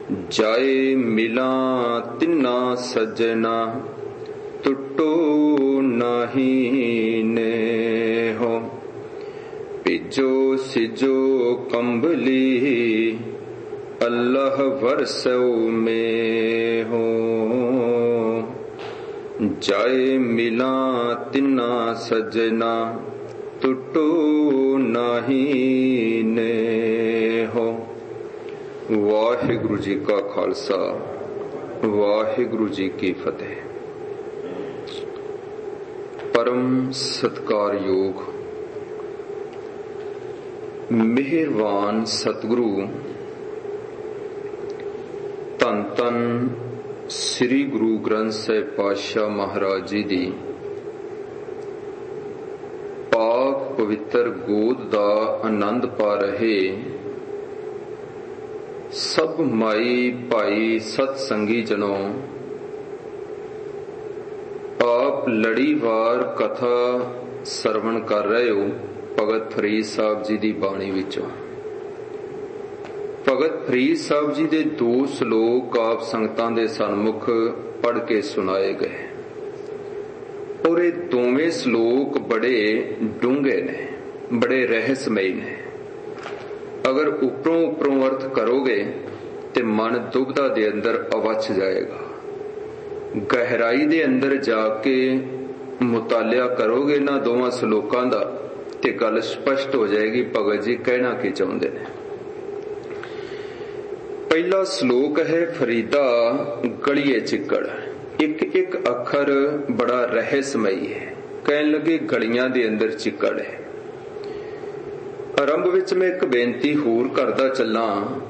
जाए मिला तिन्ना सजना टुटो नाही ने हो। पिजो सिजो कंबली अल्लाह वरसो में हो। जाए मिला तिन्ना सजना टुटो नाही ने हो। वाहिगुरु जी का खालसा, वाहिगुरु जी की फतेह। परम सत्कार योग मेहरबान सतगुरु धन धन श्री गुरु ग्रंथ साहिब पातशाह महाराज जी दी पाक पवित्र गोद दा आनंद पा रहे सब माई भाई सतसंगी जनों, आप लड़ीवार कथा सरवण कर रहे हो भगत फरीद साहब जी दी बाणी विचों। भगत फरीद साहब जी दे 2 श्लोक आप संगतां दे सन्मुख पढ़ के सुनाए गए और ये दोवें श्लोक बड़े डूंगे ने, बड़े रहस्यमयी ने। अगर उपरों उपरों अर्थ करोगे ते मन दुबदा दे अंदर अवछ जाएगा। गहराई दे अंदर जाके मुतालिया करोगे ना दोवां श्लोकां दा ते गल स्पष्ट हो जाएगी भगत जी कहना की चाहुंदे ने। पहला श्लोक है फरीदा गलिए चिक्कड़। एक एक अखर बड़ा रहस्यमयी है। कहन लगे गलियां दे अंदर चिक्कड़ है। आरंभ विच मैं एक बेनती होर करदा चलां।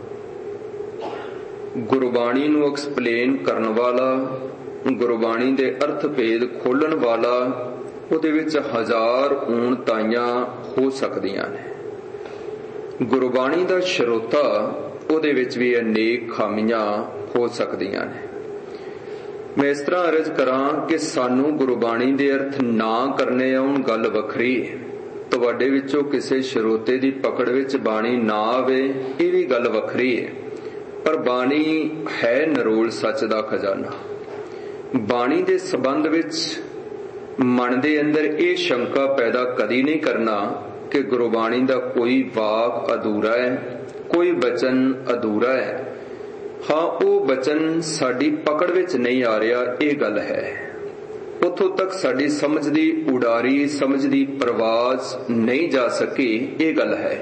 गुरबाणी नूं एक्सप्लेन करन वाला, गुरबाणी दे अर्थ भेद खोलण वाला, ਉਹਦੇ ਵਿੱਚ 1000 ਊਣਤਾਈਆਂ ਹੋ ਸਕਦੀਆਂ ਨੇ। ਗੁਰਬਾਣੀ ਦਾ ਸ਼ਰੋਤਾ ਉਹਦੇ ਵਿੱਚ ਵੀ ਅਨੇਕ ਖਾਮੀਆਂ ਹੋ ਸਕਦੀਆਂ ਨੇ। ਮੈਂ ਇਸ ਤਰ੍ਹਾਂ ਅਰਜ਼ ਕਰਾਂ ਕਿ ਸਾਨੂੰ ਗੁਰਬਾਣੀ ਦੇ ਅਰਥ ਨਾ ਕਰਨੇ ਆਉਣ ਗੱਲ ਵੱਖਰੀ ਹੈ। ਤੁਹਾਡੇ ਵਿੱਚੋਂ ਕਿਸੇ ਸ਼ਰੋਤੇ ਦੀ ਪਕੜ ਵਿੱਚ ਬਾਣੀ ਨਾ ਆਵੇ ਇਹ ਵੀ ਗੱਲ ਵੱਖਰੀ ਹੈ। ਪਰ ਬਾਣੀ ਹੈ ਨਰੋਲ ਸੱਚ ਦਾ ਖਜ਼ਾਨਾ। ਬਾਣੀ ਦੇ ਸੰਬੰਧ ਵਿੱਚ मन दे अंदर ये शंका पैदा कदी नहीं करना कि गुरबाणी दा कोई वाक अधूरा है, कोई बचन अधूरा है। हाँ, वो बचन साडी पकड़ विच नहीं आ रहा, ये गल है। उथों तक साडी समझ दी उडारी, समझ दी परवाज नहीं जा सकी, ये गल है।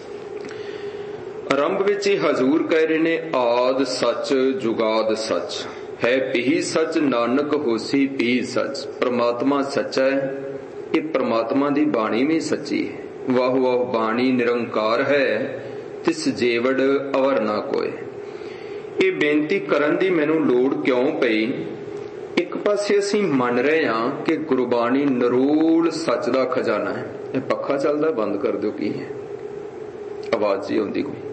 आरंभ विच ही हजूर कह रहे ने आद सच जुगाद सच है पी सच नानक होसी पी सच। परमात्मा सच्चा है, ये परमात्मा दी बाणी भी सच्ची है। वाह वाह बाणी निरंकार है तिस जेवड़ अवर ना कोई। ये बेनती करन दी मैनू लोड़ क्यों पई? एक पासे असी मन रहे हां कि गुरबाणी नरोल सच दा खजाना है। ये पखा चलदा बंद कर दो, की है आवाज जी आउंदी कोई?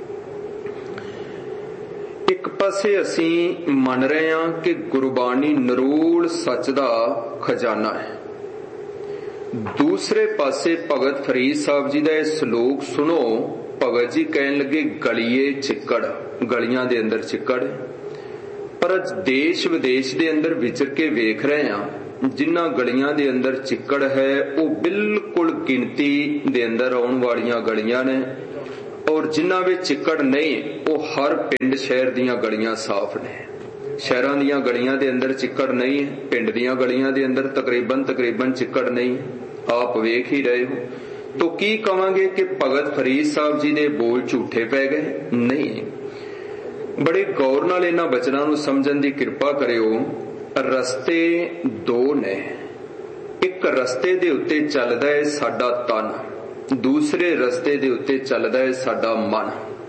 एक पासे असी मन रहे हां कि गुरबाणी नरोल सच दा खजाना है। दूसरे पासे भगत फरीद साहब जी दा श्लोक सुनो। भगत जी कहन लगे गलिए चिक्कड़, गलियां दे अंदर चिक्कड़। पर अज देश विदेश दे अंदर विचर के वेख रहे हां जिन्हां गलियां दे अंदर चिक्कड़ है वो बिल्कुल गिनती दे अंदर आउण वालियां गलियां ने, और जिन्हां विच चिक्कड़ नहीं वो हर पिंड शहर दीयां गलियां साफ ने। शहरां दीयां गलियां दे अंदर चिक्कड़ नहीं है, पिंड दीयां गलियां दे अंदर तकरीबन चिक्कड़ नहीं है। आप वेख ही रहे हो। तो की कहांगे कि भगत फरीद साहब जी दे बोल झूठे पै गए? नहीं। बड़े गौर नाल इन्हां बचनां नूं समझण दी किरपा करियो। रस्ते 2 ने। एक रस्ते दे उत्ते चलदा है साडा तन, दूसरे रस्ते दे उत्ते चलदा है साडा मन।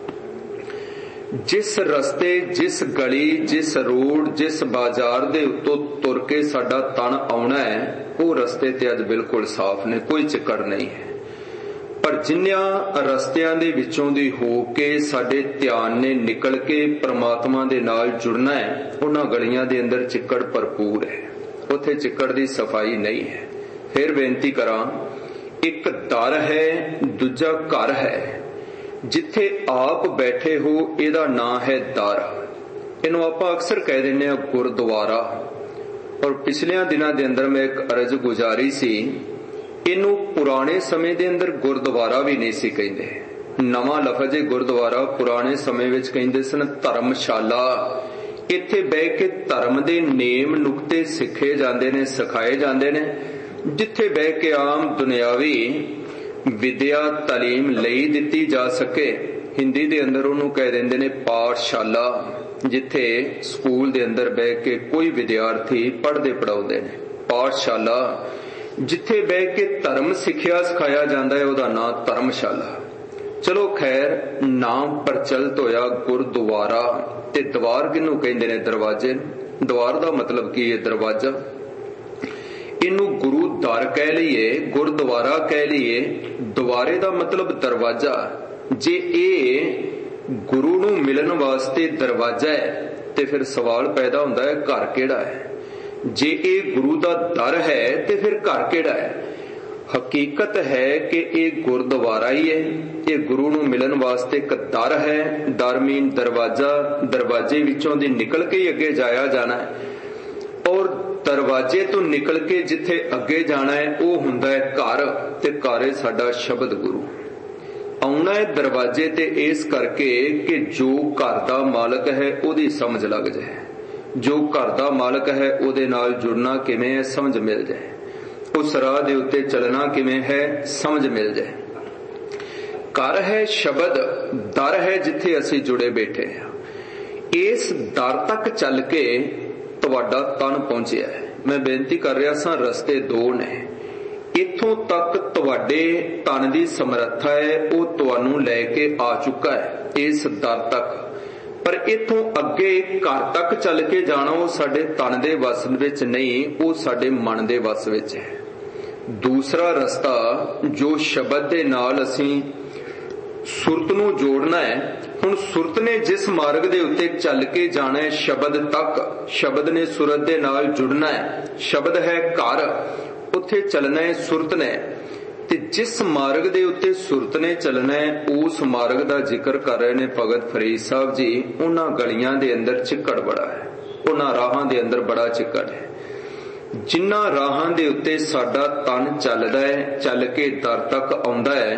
जिस रस्ते, जिस गली, जिस रोड, जिस बाजार दे उत्तों तुर के साडा तन आउणा है वो रस्ते ते अज बिल्कुल साफ ने, कोई चिक्कड़ नहीं है। पर जिन्हां रस्तियां दे विचों दी हो के साडे ध्यान ने निकल के परमात्मा दे नाल जुड़ना है, उन्हां गलियां दे अंदर चिक्कड़ भरपूर है, उत्थे चिक्कड़ दी सफाई नहीं है। फिर बेनती करां, एक दर है दूजा घर है। जिथे आप बैठे हो इहदा नाम है दर। इहनूं आपां अक्सर कह दिंदे आ गुरद्वारा। और पिछलियां दिनां दे अंदर मैं एक अर्ज गुजारी सी, इहनूं पुराने समय दे अंदर गुरद्वारा भी नहीं सी कहिंदे। नवां लफज गुरद्वारा, पुराने समय विच कहिंदे सन धर्मशाला। इत्थे बह के धर्म दे नेम नुक्ते सिखे जांदे ने, सिखाए जांदे ने, जिथे बह के आम दुनियावी विद्या तालीम लई दिती जा सके। हिंदी दे अंदर उहनूं कह दिंदे ने पाठशाला, जिथे स्कूल दे अंदर बह के कोई विद्यार्थी पढ़दे पढ़ाउंदे ने। पाठशाला जिथे बह के धर्म सिखिया सिखाया जांदा है, उहदा नाम धर्मशाला। चलो खैर, नाम प्रचलित होया गुरद्वारा। ते द्वार किहनूं कहिंदे ने? दरवाजे। द्वार दा मतलब की है? दरवाजा। इनू गुरु दर कह लीए, गुरद्वारा कह लीए, द्वारे दा मतलब दरवाजा। जे ए गुरु नू मिलन वास्ते दरवाजा है ते फिर सवाल पैदा हुंदा है घर किहड़ा है? जे ए गुरु दा दर है ते फिर घर किहड़ा है? हकीकत है कि ये गुरद्वारा ही है। ये गुरु नू मिलन वास्ते एक दर है। दर मीन दरवाजा। दरवाजे विचों दी निकल के ही अगे जाया जाना है, और दरवाजे तो निकल के जिथे अगे जाना है वो हुंदा है घर। ते घर है साडा शब्द गुरु। आउणा है दरवाजे ते इस करके कि जो घर दा मालक है ओदी समझ लग जाए, जो घर दा मालक है ओदे नाल जुड़ना किवें है समझ मिल जाए, उस राह दे उत्ते चलना किवें है समझ मिल जाए। घर है शब्द, दर है जिथे असीं जुड़े बैठे हैं। इस दर तक चल के तुहाडा तन पहुंचिया है। मैं बेनती कर रहा सां, रस्ते दो ने। इथों तक तुहाडे तन दी समर्था है, वो तुहानूं लैके आ चुका है इस दर तक। पर इथों अगे घर तक चल के जाना वो साडे तन दे वस विच नहीं, वो साडे मन दे वस विच है। दूसरा रस्ता जो शब्द दे नाल असीं सुरत नूं जोड़ना है। हुण सुरत ने जिस मार्ग दे उत्ते चल के जाना है शब्द तक, शब्द ने सुरत दे नाल जुड़ना है। शब्द है घर, उत्थे चलना है सुरत ने। ते जिस मार्ग दे उत्ते सुरत ने चलना है उस मार्ग दा जिक्र कर रहे ने भगत फरीद साहब जी। उन्हां गलियां दे अंदर चिक्कड़ बड़ा है, उन्हां राहां दे अंदर बड़ा चिक्कड़ है। जिन्हां राहां दे उत्ते साडा तन चलदा है, चल के दर तक आउंदा है,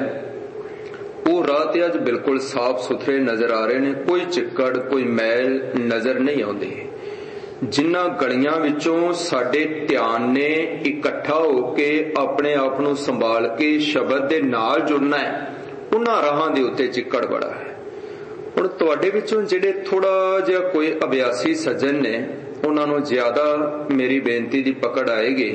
वो राह ते अज बिल्कुल साफ सुथरे नजर आ रहे ने। कोई चिक्कड़ कोई मैल नजर नहीं आउंदी। जिन्हां गलियां विचों साडे ध्यान ने इकट्ठा होके अपने आप नूं संभाल के शब्द दे नाल जुड़ना है, उन्हां राहां दे उत्ते चिक्कड़ बड़ा है। हुण तुहाडे विचों जिहड़े थोड़ा जिहा कोई अभ्यासी सज्जन ने, उन्हां नूं ज्यादा मेरी बेनती दी पकड़ आएगी।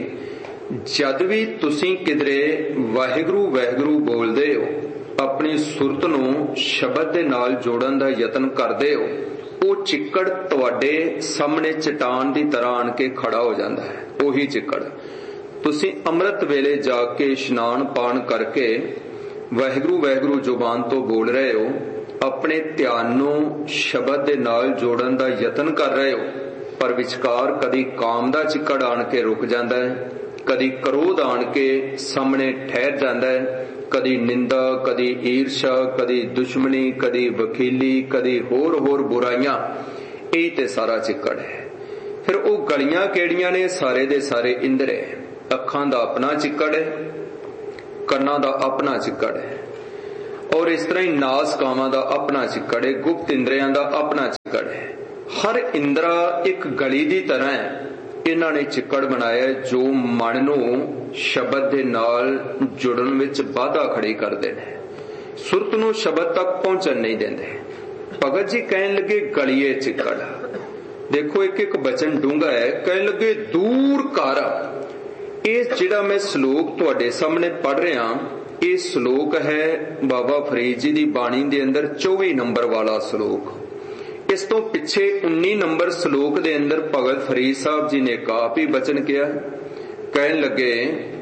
जद भी तुसीं किधरे वाहिगुरू वाहिगुरू बोलदे हो, अपनी सुरत नूं शब्द दे नाल जोड़न दा यतन करदे हो, वो चिक्कड़ तुहाडे सामने चट्टान दी तरह आन के खड़ा हो जाता है। ਉਹੀ चिक्कड़ तुसीं अमृत वेले जाके इशनान पान करके वाहिगुरू वाहिगुरू जुबान तो बोल रहे हो, अपने ध्यान नूं शब्द दे नाल जोड़न दा यतन कर रहे हो, पर विचकार कदी काम दा चिक्कड़ आन के रुक जाता है, कदी क्रोध आन के सामने ठहर जाता है, कदी निंदा, कदी ईर्षा, कदी दुश्मनी, कदी वकीली, कदी होर बुराइयां। यही ते सारा चिक्कड़ है। फिर वो गलियां केड़ियां ने? सारे दे सारे इंद्र है। अखां दा अपना चिक्कड़ है, कन्नां दा अपना चिक्कड़ है, और इस तरह ही नास कामां दा अपना चिक्कड़ है, गुप्त इंद्रियां दा अपना चिक्कड़ है। हर इंद्रा एक गली दी तरह है। इन्हां ने चिक्कड़ बनाया जो मन नूं शब्द दे नाल जुड़न विच बाधा खड़ी करदे ने, सुरत नूं शब्द तक पहुंचण नहीं देंदे। भगत जी कहन लगे गलिए चिक्कड़। देखो एक एक बचन डूंगा है। कहन लगे दूर कर। ये जिहड़ा मैं श्लोक तुहाडे सामने पढ़ रहा, ये श्लोक है बाबा फरीद जी दी बाणी दे अंदर 24 नंबर वाला श्लोक। इस तो पिछे 19 नंबर श्लोक दे अंदर भगत फरीद साहब जी ने काफी वचन किया। कहन लगे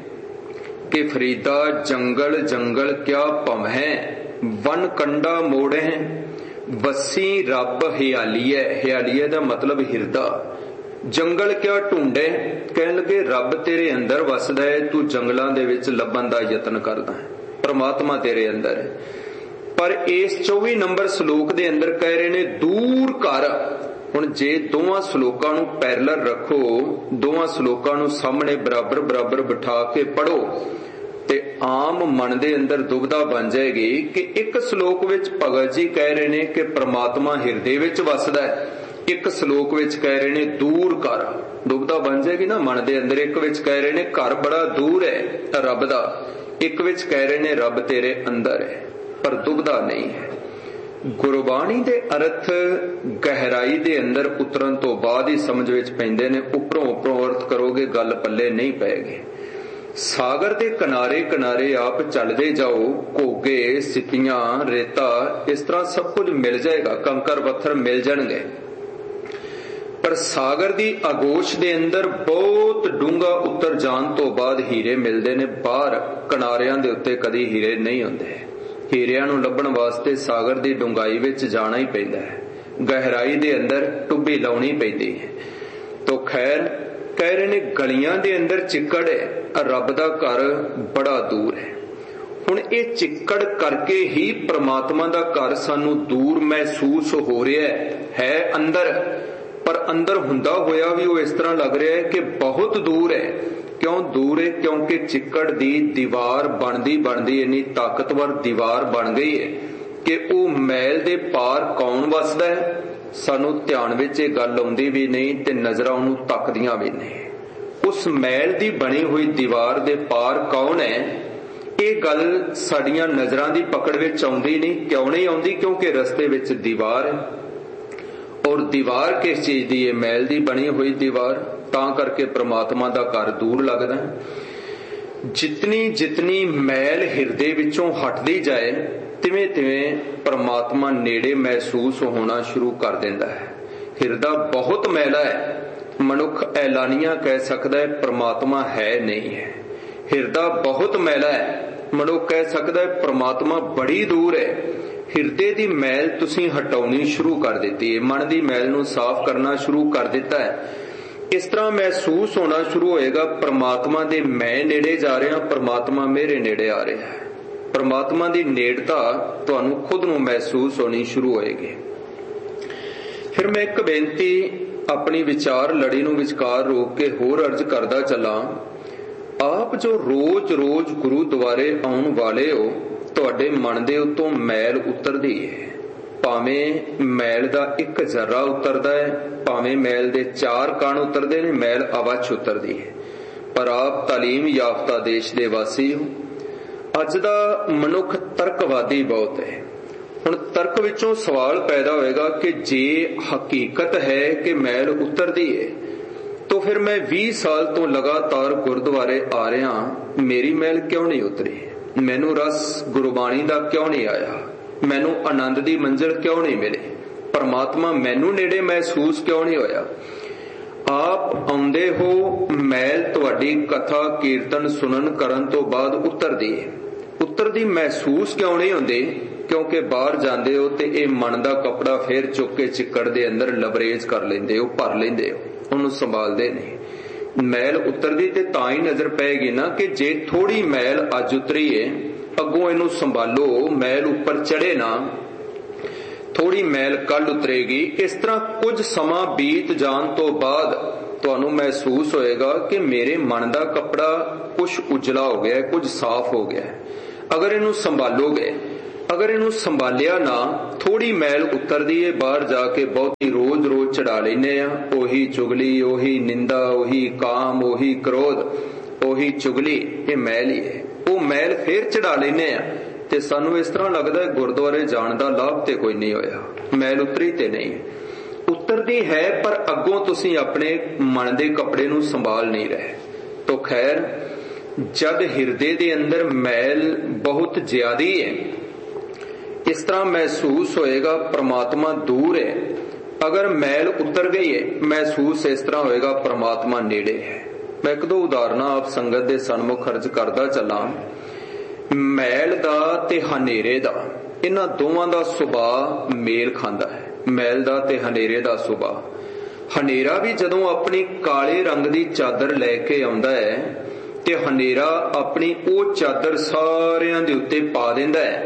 कि फरीदा जंगल जंगल क्या भमै, वन कंडा मोड़े, वसी रब हियालीए। हियालीए दा मतलब हिरदा। जंगल क्या ढूंढे? कहन लगे रब तेरे अंदर वसदा है, तू जंगलां दे विच लभण दा यतन करदा है। परमात्मा तेरे अंदर है, पर इस 24 नंबर श्लोक के अंदर कह रहे ने दूर कर। हुण जे दोवां श्लोकां नूं पैरलर रखो, दोवां श्लोकां नूं सामने बराबर बराबर बिठा के पढ़ो ते आम मन दे अंदर दुविधा बन जाएगी कि एक श्लोक विच भगत जी कह रहे ने कि परमात्मा हिरदे विच वसदा है, एक श्लोक विच कह रहे ने दूर कर। दुविधा बन जाएगी ना मन दे अंदर। एक विच कह रहे ने घर बड़ा दूर है रब दा, एक विच कह रहे ने रब तेरे अंदर है, पर दुविधा नहीं है। गुरबाणी दे अर्थ गहराई दे अंदर उतरन तो बाद ही समझ विच पैंदे ने। उपरों उपरों अर्थ करोगे गल पल्ले नहीं पैगी। सागर दे किनारे किनारे आप चलदे जाओ, घोगे सिपियां रेता इस तरह सब कुछ मिल जाएगा, कंकर पत्थर मिल जाणगे, पर सागर दी आगोश दे अंदर बहुत डूंगा उतर जान तो बाद हीरे मिलते ने। बाहर किनारियां दे उत्ते कदी हीरे नहीं होंदे। हीरियां नूं लभण वास्ते सागर दी डूंगाई विच जाना ही पैंदा है, गहराई दे अंदर टुब्बी लाउणी पैंदी है। तो खैर कह रहे ने गलियां दे अंदर चिक्कड़ है, रब दा घर बड़ा दूर है। हुण ये चिक्कड़ करके ही परमात्मा दा घर सानू दूर महसूस हो रहा है अंदर, पर अंदर हुंदा होया भी वो इस तरह लग रहा है कि बहुत दूर है। क्यों दूर है? क्योंकि चिक्कड़ दी दीवार बनदी बनदी इन्नी ताकतवर दीवार बन गई है कि वो मैल दे पार कौन वसदा है सानू ध्यान विच ये गल आउंदी भी नहीं ते नजरां उहनूं तकदियां भी नहीं। उस मैल दी बनी हुई दीवार दे पार कौन है, ये गल साडियां नजरां दी पकड़ विच आउंदी नहीं। क्यों नहीं आउंदी? क्योंकि रस्ते विच दीवार है, और दीवार किस चीज दी है? मैल दी बनी हुई दीवार। तां करके परमात्मा दा घर दूर लगदा है। जितनी जितनी मैल हिरदे विचों हटदी जाए तिवें तिवें परमात्मा नेड़े महसूस होना शुरू कर दिंदा है। हिरदा बहुत मैला है, मनुख ऐलानिया कह सकदा है परमात्मा है नहीं है। हिरदा बहुत मैला है, मनुख कह सकदा है परमात्मा बड़ी दूर है। हिरदे दी मैल तुसीं हटाउणी शुरू कर दित्ती है, मन दी मैल नूं साफ करना शुरू कर दिता है। इस तरह महसूस होना शुरू होएगा परमात्मा दे मैं नेड़े जा रहा, परमात्मा मेरे नेड़े आ रहा है। परमात्मा दी नेड़ता तुहानू खुद नूं महसूस होनी शुरू होएगी। फिर मैं एक बेनती अपनी विचार लड़ी नूं विचकार रोक के होर अर्ज करदा चला। आप जो रोज रोज गुरुद्वारे आउण वाले हो, तुहाडे मन दे उत्तों मैल उतरदी है। भावें मैल दा एक जर्रा उतरदा है, भावें मैल दे 4 कण उतरदे ने, मैल अवश्य उतरदी है। पर आप तालीम याफ्ता देश दे वासी हो। अज दा मनुख तर्कवादी बहुत है। हुण तर्क विचों सवाल पैदा होएगा कि जे हकीकत है कि मैल उतरदी है, तो फिर मैं 20 साल तो लगातार गुरुद्वारे आ रहा, मेरी मैल क्यों नहीं उतरी? मैनू रस गुरबाणी दा क्यों नहीं आया? मैनू आनंद दी मंजिल क्यों नहीं मिली? परमात्मा मैनू नेड़े महसूस क्यों नहीं होया? आप आउंदे हो, मैल तुहाडी कथा कीर्तन सुनन करन तो बाद उतरदी है। उतरदी महसूस क्यों नहीं होंदी? क्योंकि बाहर जांदे हो ते ये मन दा कपड़ा फिर चुक के चिक्कड़ दे अंदर लबरेज कर लेंदे हो, भर लेंदे हो, उहनूं संभालदे नहीं। मैल उतरदी ते तां ही नजर पैगी ना कि जे थोड़ी मैल अज उतरी है, अगों इनू संभालो, मैल उपर चढ़े ना, थोड़ी मैल कल उतरेगी। इस तरह कुछ समा बीत जान तो बाद तुहानू महसूस होएगा कि मेरे मन दा कपड़ा कुछ उजला हो गया है, कुछ साफ हो गया है। अगर इनू संभालोगे, अगर इनू संभालिया ना, थोड़ी मैल उतरदी है, बाहर जाके बहुती रोज रोज चढ़ा लेने आ, ओही चुगली, ओही निंदा, ओही काम, ओही क्रोध, ओही चुगली, ये मैल ही है। वो मैल फिर चढ़ा लेने आ ते सानू इस तरह लगदा है गुरुद्वारे जाण दा लाभ ते कोई नहीं होया, मैल उतरी ते नहीं। उतरदी है पर अगों तुसीं अपने मन दे कपड़े नूं संभाल नहीं रहे। तो खैर, जद हिरदे दे अंदर मैल बहुत ज्यादी है, इस तरह महसूस होएगा परमात्मा दूर है। अगर मैल उतर गई है, महसूस इस तरह होएगा परमात्मा नेड़े है। मैं एक दो उदाहरण आप संगत दे सन्मुख खर्च करदा चला। मैल दा ते हनेरे दा, इन्हां दोवां दा सुभाव मेल खांदा है। मैल दा ते हनेरे दा सुभाव। हनेरा भी जदों अपनी काले रंग दी चादर लैके आउंदा है ते हनेरा अपनी ओ चादर सारियां दे उत्ते पा दिंदा है।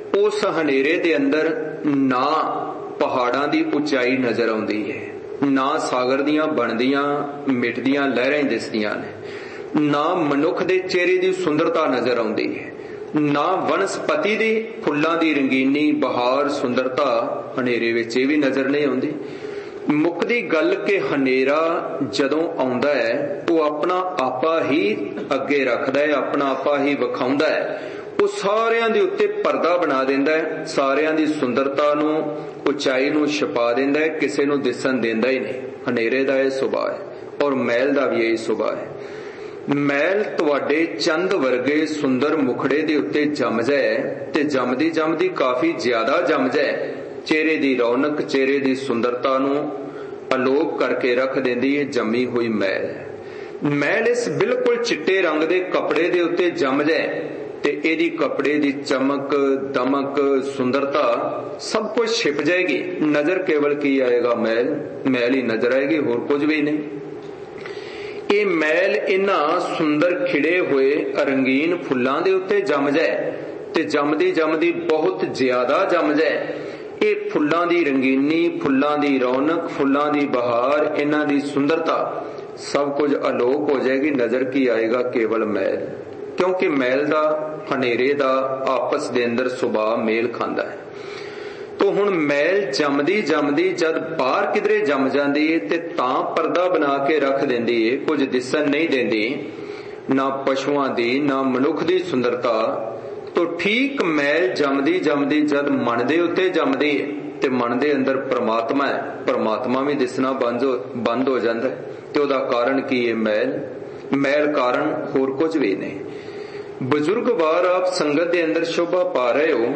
उस हनेरे दे अंदर ना पहाड़ां दी उचाई नजर आउंदी है, ना सागर दियां बनदियां मिटदियां लहरां दिसदियां ने, ना मनुख दे चेहरे दी सुंदरता नजर आउंदी है, ना वनस्पति दी फुल्लां दी रंगीनी बहार सुंदरता हनेरे विच भी नजर नहीं आउंदी। मुकदी गल के हनेरा जदों आउंदा है वो अपना आपा ही अगे रखदा है, अपना आपा ही विखाउंदा है, वो सारियां दे उत्ते पर्दा बना दिंदा है, सारियां दी सुंदरता नूं उचाई नूं छुपा दिंदा है, किसे नूं दिसन दिंदा ही नहीं। हनेरे दा यह सुभाव है और मैल दा भी यही सुभाव है। मैल तुहाडे चंद वर्गे सुंदर मुखड़े दे उत्ते जम जाए ते जमदी जमदी काफी ज्यादा जम जाए, चेहरे दी रौनक चेहरे दी सुंदरता नूं अलोप करके रख देंदी है जमी हुई मैल। मैल इस बिल्कुल चिट्टे रंग दे कपड़े दे उत्ते जम जाए ते एदी कपड़े दी चमक दमक सुंदरता सब कुछ छिप जाएगी। नजर केवल की आएगा, मैल मैल ही नजर आएगी, होर कुछ भी नहीं। ये मैल इन्हां सुंदर खिड़े हुए रंगीन फुल्लां दे उत्ते जम जाए ते जमदी जमदी बहुत ज्यादा जम जाए। ये फुल्लां दी रंगीनी, फुल्लां दी रौनक, फुल्लां दी बहार, इन्हां दी सुंदरता सब कुछ अलोप हो जाएगी। नजर की आएगा केवल मैल, क्योंकि मैल दा हनेरे दा आपस दे अंदर सुभाव मेल खांदा है। तो हुण मैल जमदी जमदी जद बाहर किधरे जम जांदी है ते तां पर्दा बना के रख देंदी है, कुछ दिसन नहीं देंदी, ना पशुआं दी ना मनुख दी सुंदरता। तो ठीक मैल जमदी जमदी जद मन दे उत्ते जमदी है ते मन दे अंदर परमात्मा है, परमात्मा भी दिसना बंद हो जाता है। ते उहदा कारण की है? मैल कारण होर कुछ भी नहीं। बुजुर्ग वार आप संगत दे अंदर शोभा पा रहे हो।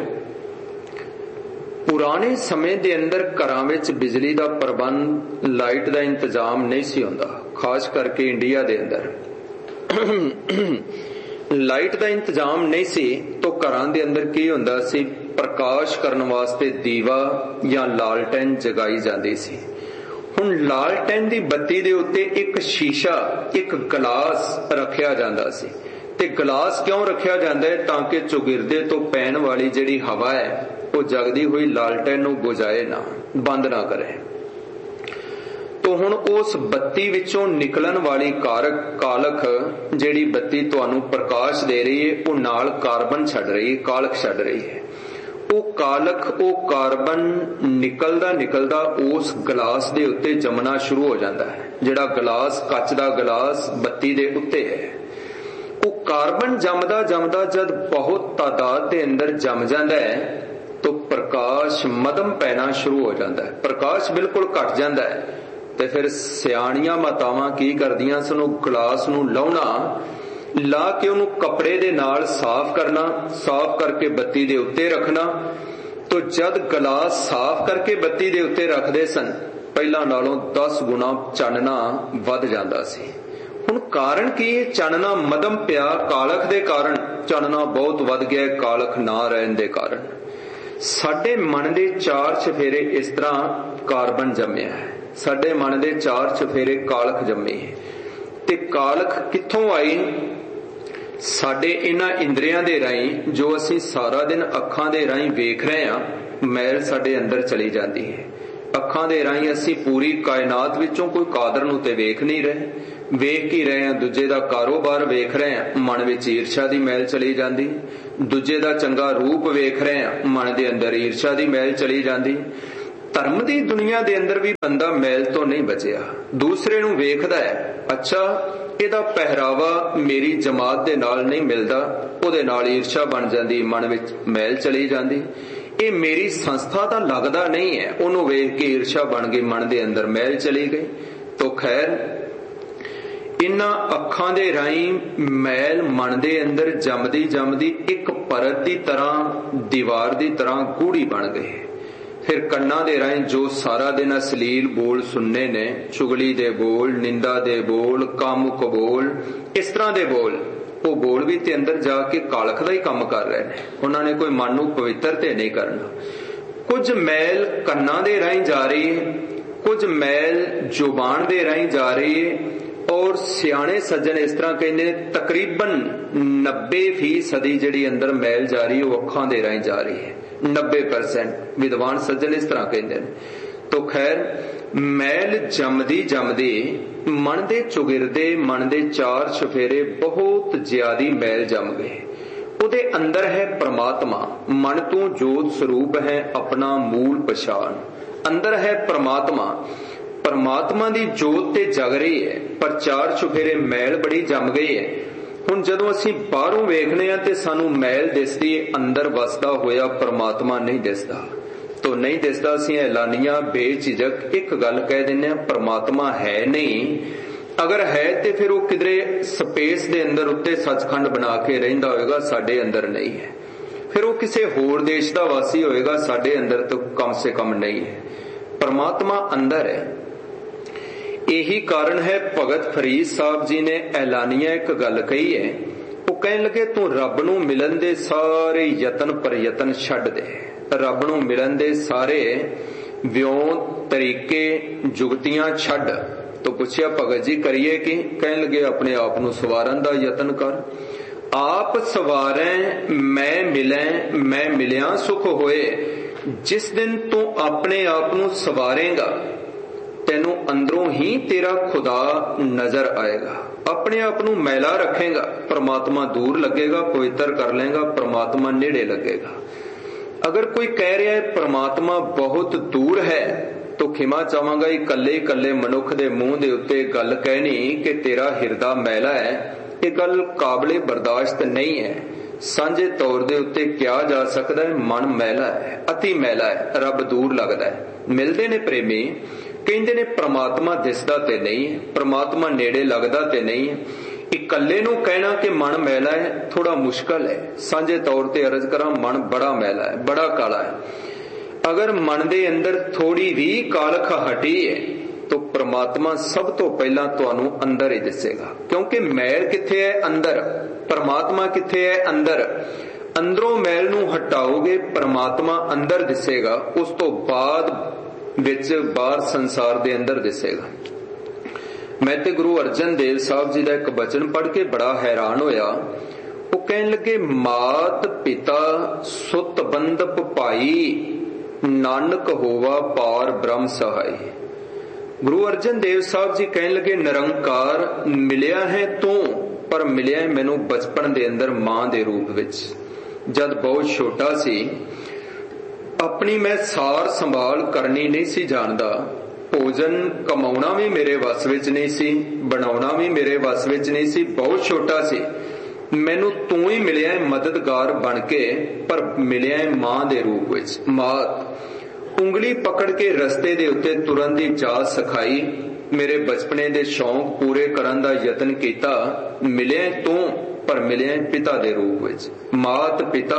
पुराने समय दे अंदर घरां विच बिजली दा प्रबंध, लाइट दा इंतजाम नहीं सी हुंदा, खास करके इंडिया दे अंदर लाइट दा इंतजाम नहीं सी। तो घरां दे अंदर की हुंदा सी, प्रकाश करन वास्ते दीवा या लालटेन जगाई जाती सी। हुण लालटेन दी बत्ती दे उत्ते एक शीशा, एक गिलास रखिया जांदा सी। ते गिलास क्यों रखिया जांदा है? ताकि चौगिरदे तो पैण वाली जिहड़ी हवा है वो जगदी हुई लालटेन नूं बुझाए ना, बंद ना करे। तो हुण उस बत्ती विचों निकलन वाली कालख जिहड़ी बत्ती तुहानूं प्रकाश दे रही है वो नाल कार्बन छड्ड रही है, कालख छड्ड रही है। वो कालख, वो कार्बन निकलदा निकलदा उस गिलास दे उत्ते जमना शुरू हो जाता है। जिहड़ा गिलास, कच दा गिलास बत्ती दे उत्ते है, वो कार्बन जमदा जमदा जद बहुत तादाद दे अंदर जम जाता है तो प्रकाश मदम पैना शुरू हो जाता है। प्रकाश बिल्कुल घट जाता है ते फिर सियाणियां मातावां की करदियां सन, गिलास नूं लाउणा, ला के उन्होंने कपड़े दे नाल साफ करना, साफ करके बत्ती दे उत्ते रखना। तो जद गिलास साफ करके बत्ती दे उत्ते रखदे सन, पहला नालों 10 गुना चानना वध जांदा सी। हुण कारण की है? चानना मदम पिया, कालख दे कारण चानना बहुत वध गया, कालख ना रहन दे कारण। साडे मन दे 4 चफेरे इस तरह कार्बन जम्मिया है, साडे मन दे 4 चफेरे कालख जम्मी है। ते कालख कित्थों आई? साडे इन्हां इंद्रियां दे राहीं जो असीं सारा दिन अखां दे राहीं वेख रहे हां, मैल साडे अंदर चली जाती है। अखां दे राहीं असीं पूरी कायनात विचों कोई कादर नूं ते वेख नहीं रहे, वेख ही रहे हैं, दूजे दा कारोबार वेख रहे हैं, मन विच ईर्षा दी मैल चली जाती। दूजे दा चंगा रूप वेख रहे हैं, मन दे अंदर ईर्षा दी मैल चली जाती। धर्म दी दुनिया दे अंदर भी बंदा मैल तो नहीं बचिया, दूसरे नूं वेखदा है, अच्छा इहदा पहरावा मेरी जमात दे नाल नहीं मिलदा, उहदे नाल ईर्षा बन जाती, मन विच मैल चली जाती। ये मेरी संस्था दा लगदा नहीं है, उहनूं वेख के ईर्षा बन गई, मन दे अंदर मैल चली गई। तो खैर इन्हां अखां दे राहीं मैल मन दे अंदर जमदी जमदी एक परत दी तरह, दीवार दी तरह गूढ़ी बन गई। फिर कन्ना दे राहीं जो सारा दिन असलील बोल सुनने ने, चुगली दे बोल, निंदा दे बोल, कामुक बोल, इस तरह दे बोल, वो बोल भी ते अंदर जाके कालख दा ही काम कर रहे हैं। उन्होंने कोई मन नूं पवित्र ते नहीं करना। कुछ मैल कन्ना दे राहीं जा रही है, कुछ मैल जुबान दे राहीं जा रही है, और सियाणे सज्जन इस तरह कहते तकरीबन 90% जिहड़ी अंदर मैल जा रही है वो अखां दे राहीं जा रही है। 90% विद्वान सज्जन इस तरह कहते हैं। तो खैर मैल जमदी जमदी मन दे चुगिरदे मन दे चार चफेरे बहुत ज्यादा मैल जम गए। उहदे अंदर है परमात्मा, मन तू जोत स्वरूप है अपना मूल पछाण। अंदर है परमात्मा, परमात्मा दी जोत ते जग रही है, पर चार चुफेरे मैल बड़ी जम गई है। हुण जदों असीं बाहरों वेखने आ ते सानू मैल दिसदी, अंदर वसदा होया परमात्मा नहीं दिसदा। तो नहीं दिसदा, असीं ऐलानिया बेझिझक एक गल कह दिंदे आ, परमात्मा है नहीं। अगर है ते फिर वो किधरे स्पेस दे अंदर उत्ते सचखंड बना के रहिंदा होएगा, साडे अंदर नहीं है। फिर वो किसी होर देश दा वासी होएगा, साडे अंदर तो कम से कम नहीं है। परमात्मा अंदर है। यही कारण है भगत फरीद साहब जी ने ऐलानिया एक गल कही है। वो कहन लगे तू रब नूं मिलन दे सारे यतन प्रयतन छड्ड दे। रब नूं मिलन दे सारे वियों तरीके जुगतियां छड्ड। तो पूछया भगत जी करिए कि? कहन लगे अपने आप नूं सवारन दा यतन कर। आप सवारें मैं मिलें, मैं मिलिया सुख होए। जिस दिन तू अपने आप नूं सवारेगा तेनू अंदरों ही तेरा खुदा नजर आएगा। अपने आप नूं मैला रखेगा, परमात्मा दूर लगेगा, पवित्र कर लेगा, परमात्मा नेड़े लगेगा। अगर कोई कह रहा है परमात्मा बहुत दूर है, तो खिमा चाहांगा इकल्ले इकल्ले मनुख दे मुंह दे उत्ते गल कहनी कि तेरा हिरदा मैला है, ये गल काबिले बर्दाश्त नहीं है। सांझे तौर दे उत्ते क्या जा सकता है? मन मैला है, अति मैला है, रब दूर लगदा है। मिलदे ने प्रेमी, कहंदे ने परमात्मा दिसदा ते नहीं है, परमात्मा नेड़े लगदा ते नहीं है। इकल्ले नूं कहना कि मन मैला है थोड़ा मुश्किल है। सांझे तौर ते अर्ज करा, मन बड़ा मैला है, बड़ा काला है। अगर मन दे अंदर थोड़ी भी कालख हटी है तो परमात्मा सब तो पहला तुहानू अंदर ही दिसेगा। क्योंकि मैल किथे है? अंदर। परमात्मा किथे है? अंदर। अंदरों मैल नूं हटाओगे, परमात्मा अंदर दिसेगा, उस तो बाद विच बाहर संसार दे अंदर दिसेगा। मैं ते गुरु अर्जन देव साहब जी का एक बचन पढ़ के बड़ा हैरान होया। वो कहन लगे मात पिता सुत बंदप भाई, नानक होवा पार ब्रह्म सहाय। गुरु अर्जन देव साहब जी कहन लगे निरंकार मिलिया है तू, पर मिलिया है मैनू बचपन दे अंदर मां दे रूप विच। जद बहुत छोटा सी, अपनी मैं सार संभाल करनी नहीं सी जानदा। भोजन कमाउणा भी मेरे वस विच नहीं सी, बनाउणा भी मेरे वस विच नहीं सी। बहुत छोटा सी, मैनू तू ही मिलिया है मददगार बन के, पर मिलिया है मां दे रूप विच। मात उंगली पकड़ के रस्ते दे उत्ते तुरन दी जाच सिखाई, मेरे बचपने दे शौक पूरे करन दा यतन कीता। मिलिया तू, पर मिलिया पिता दे रूप विच। मात पिता,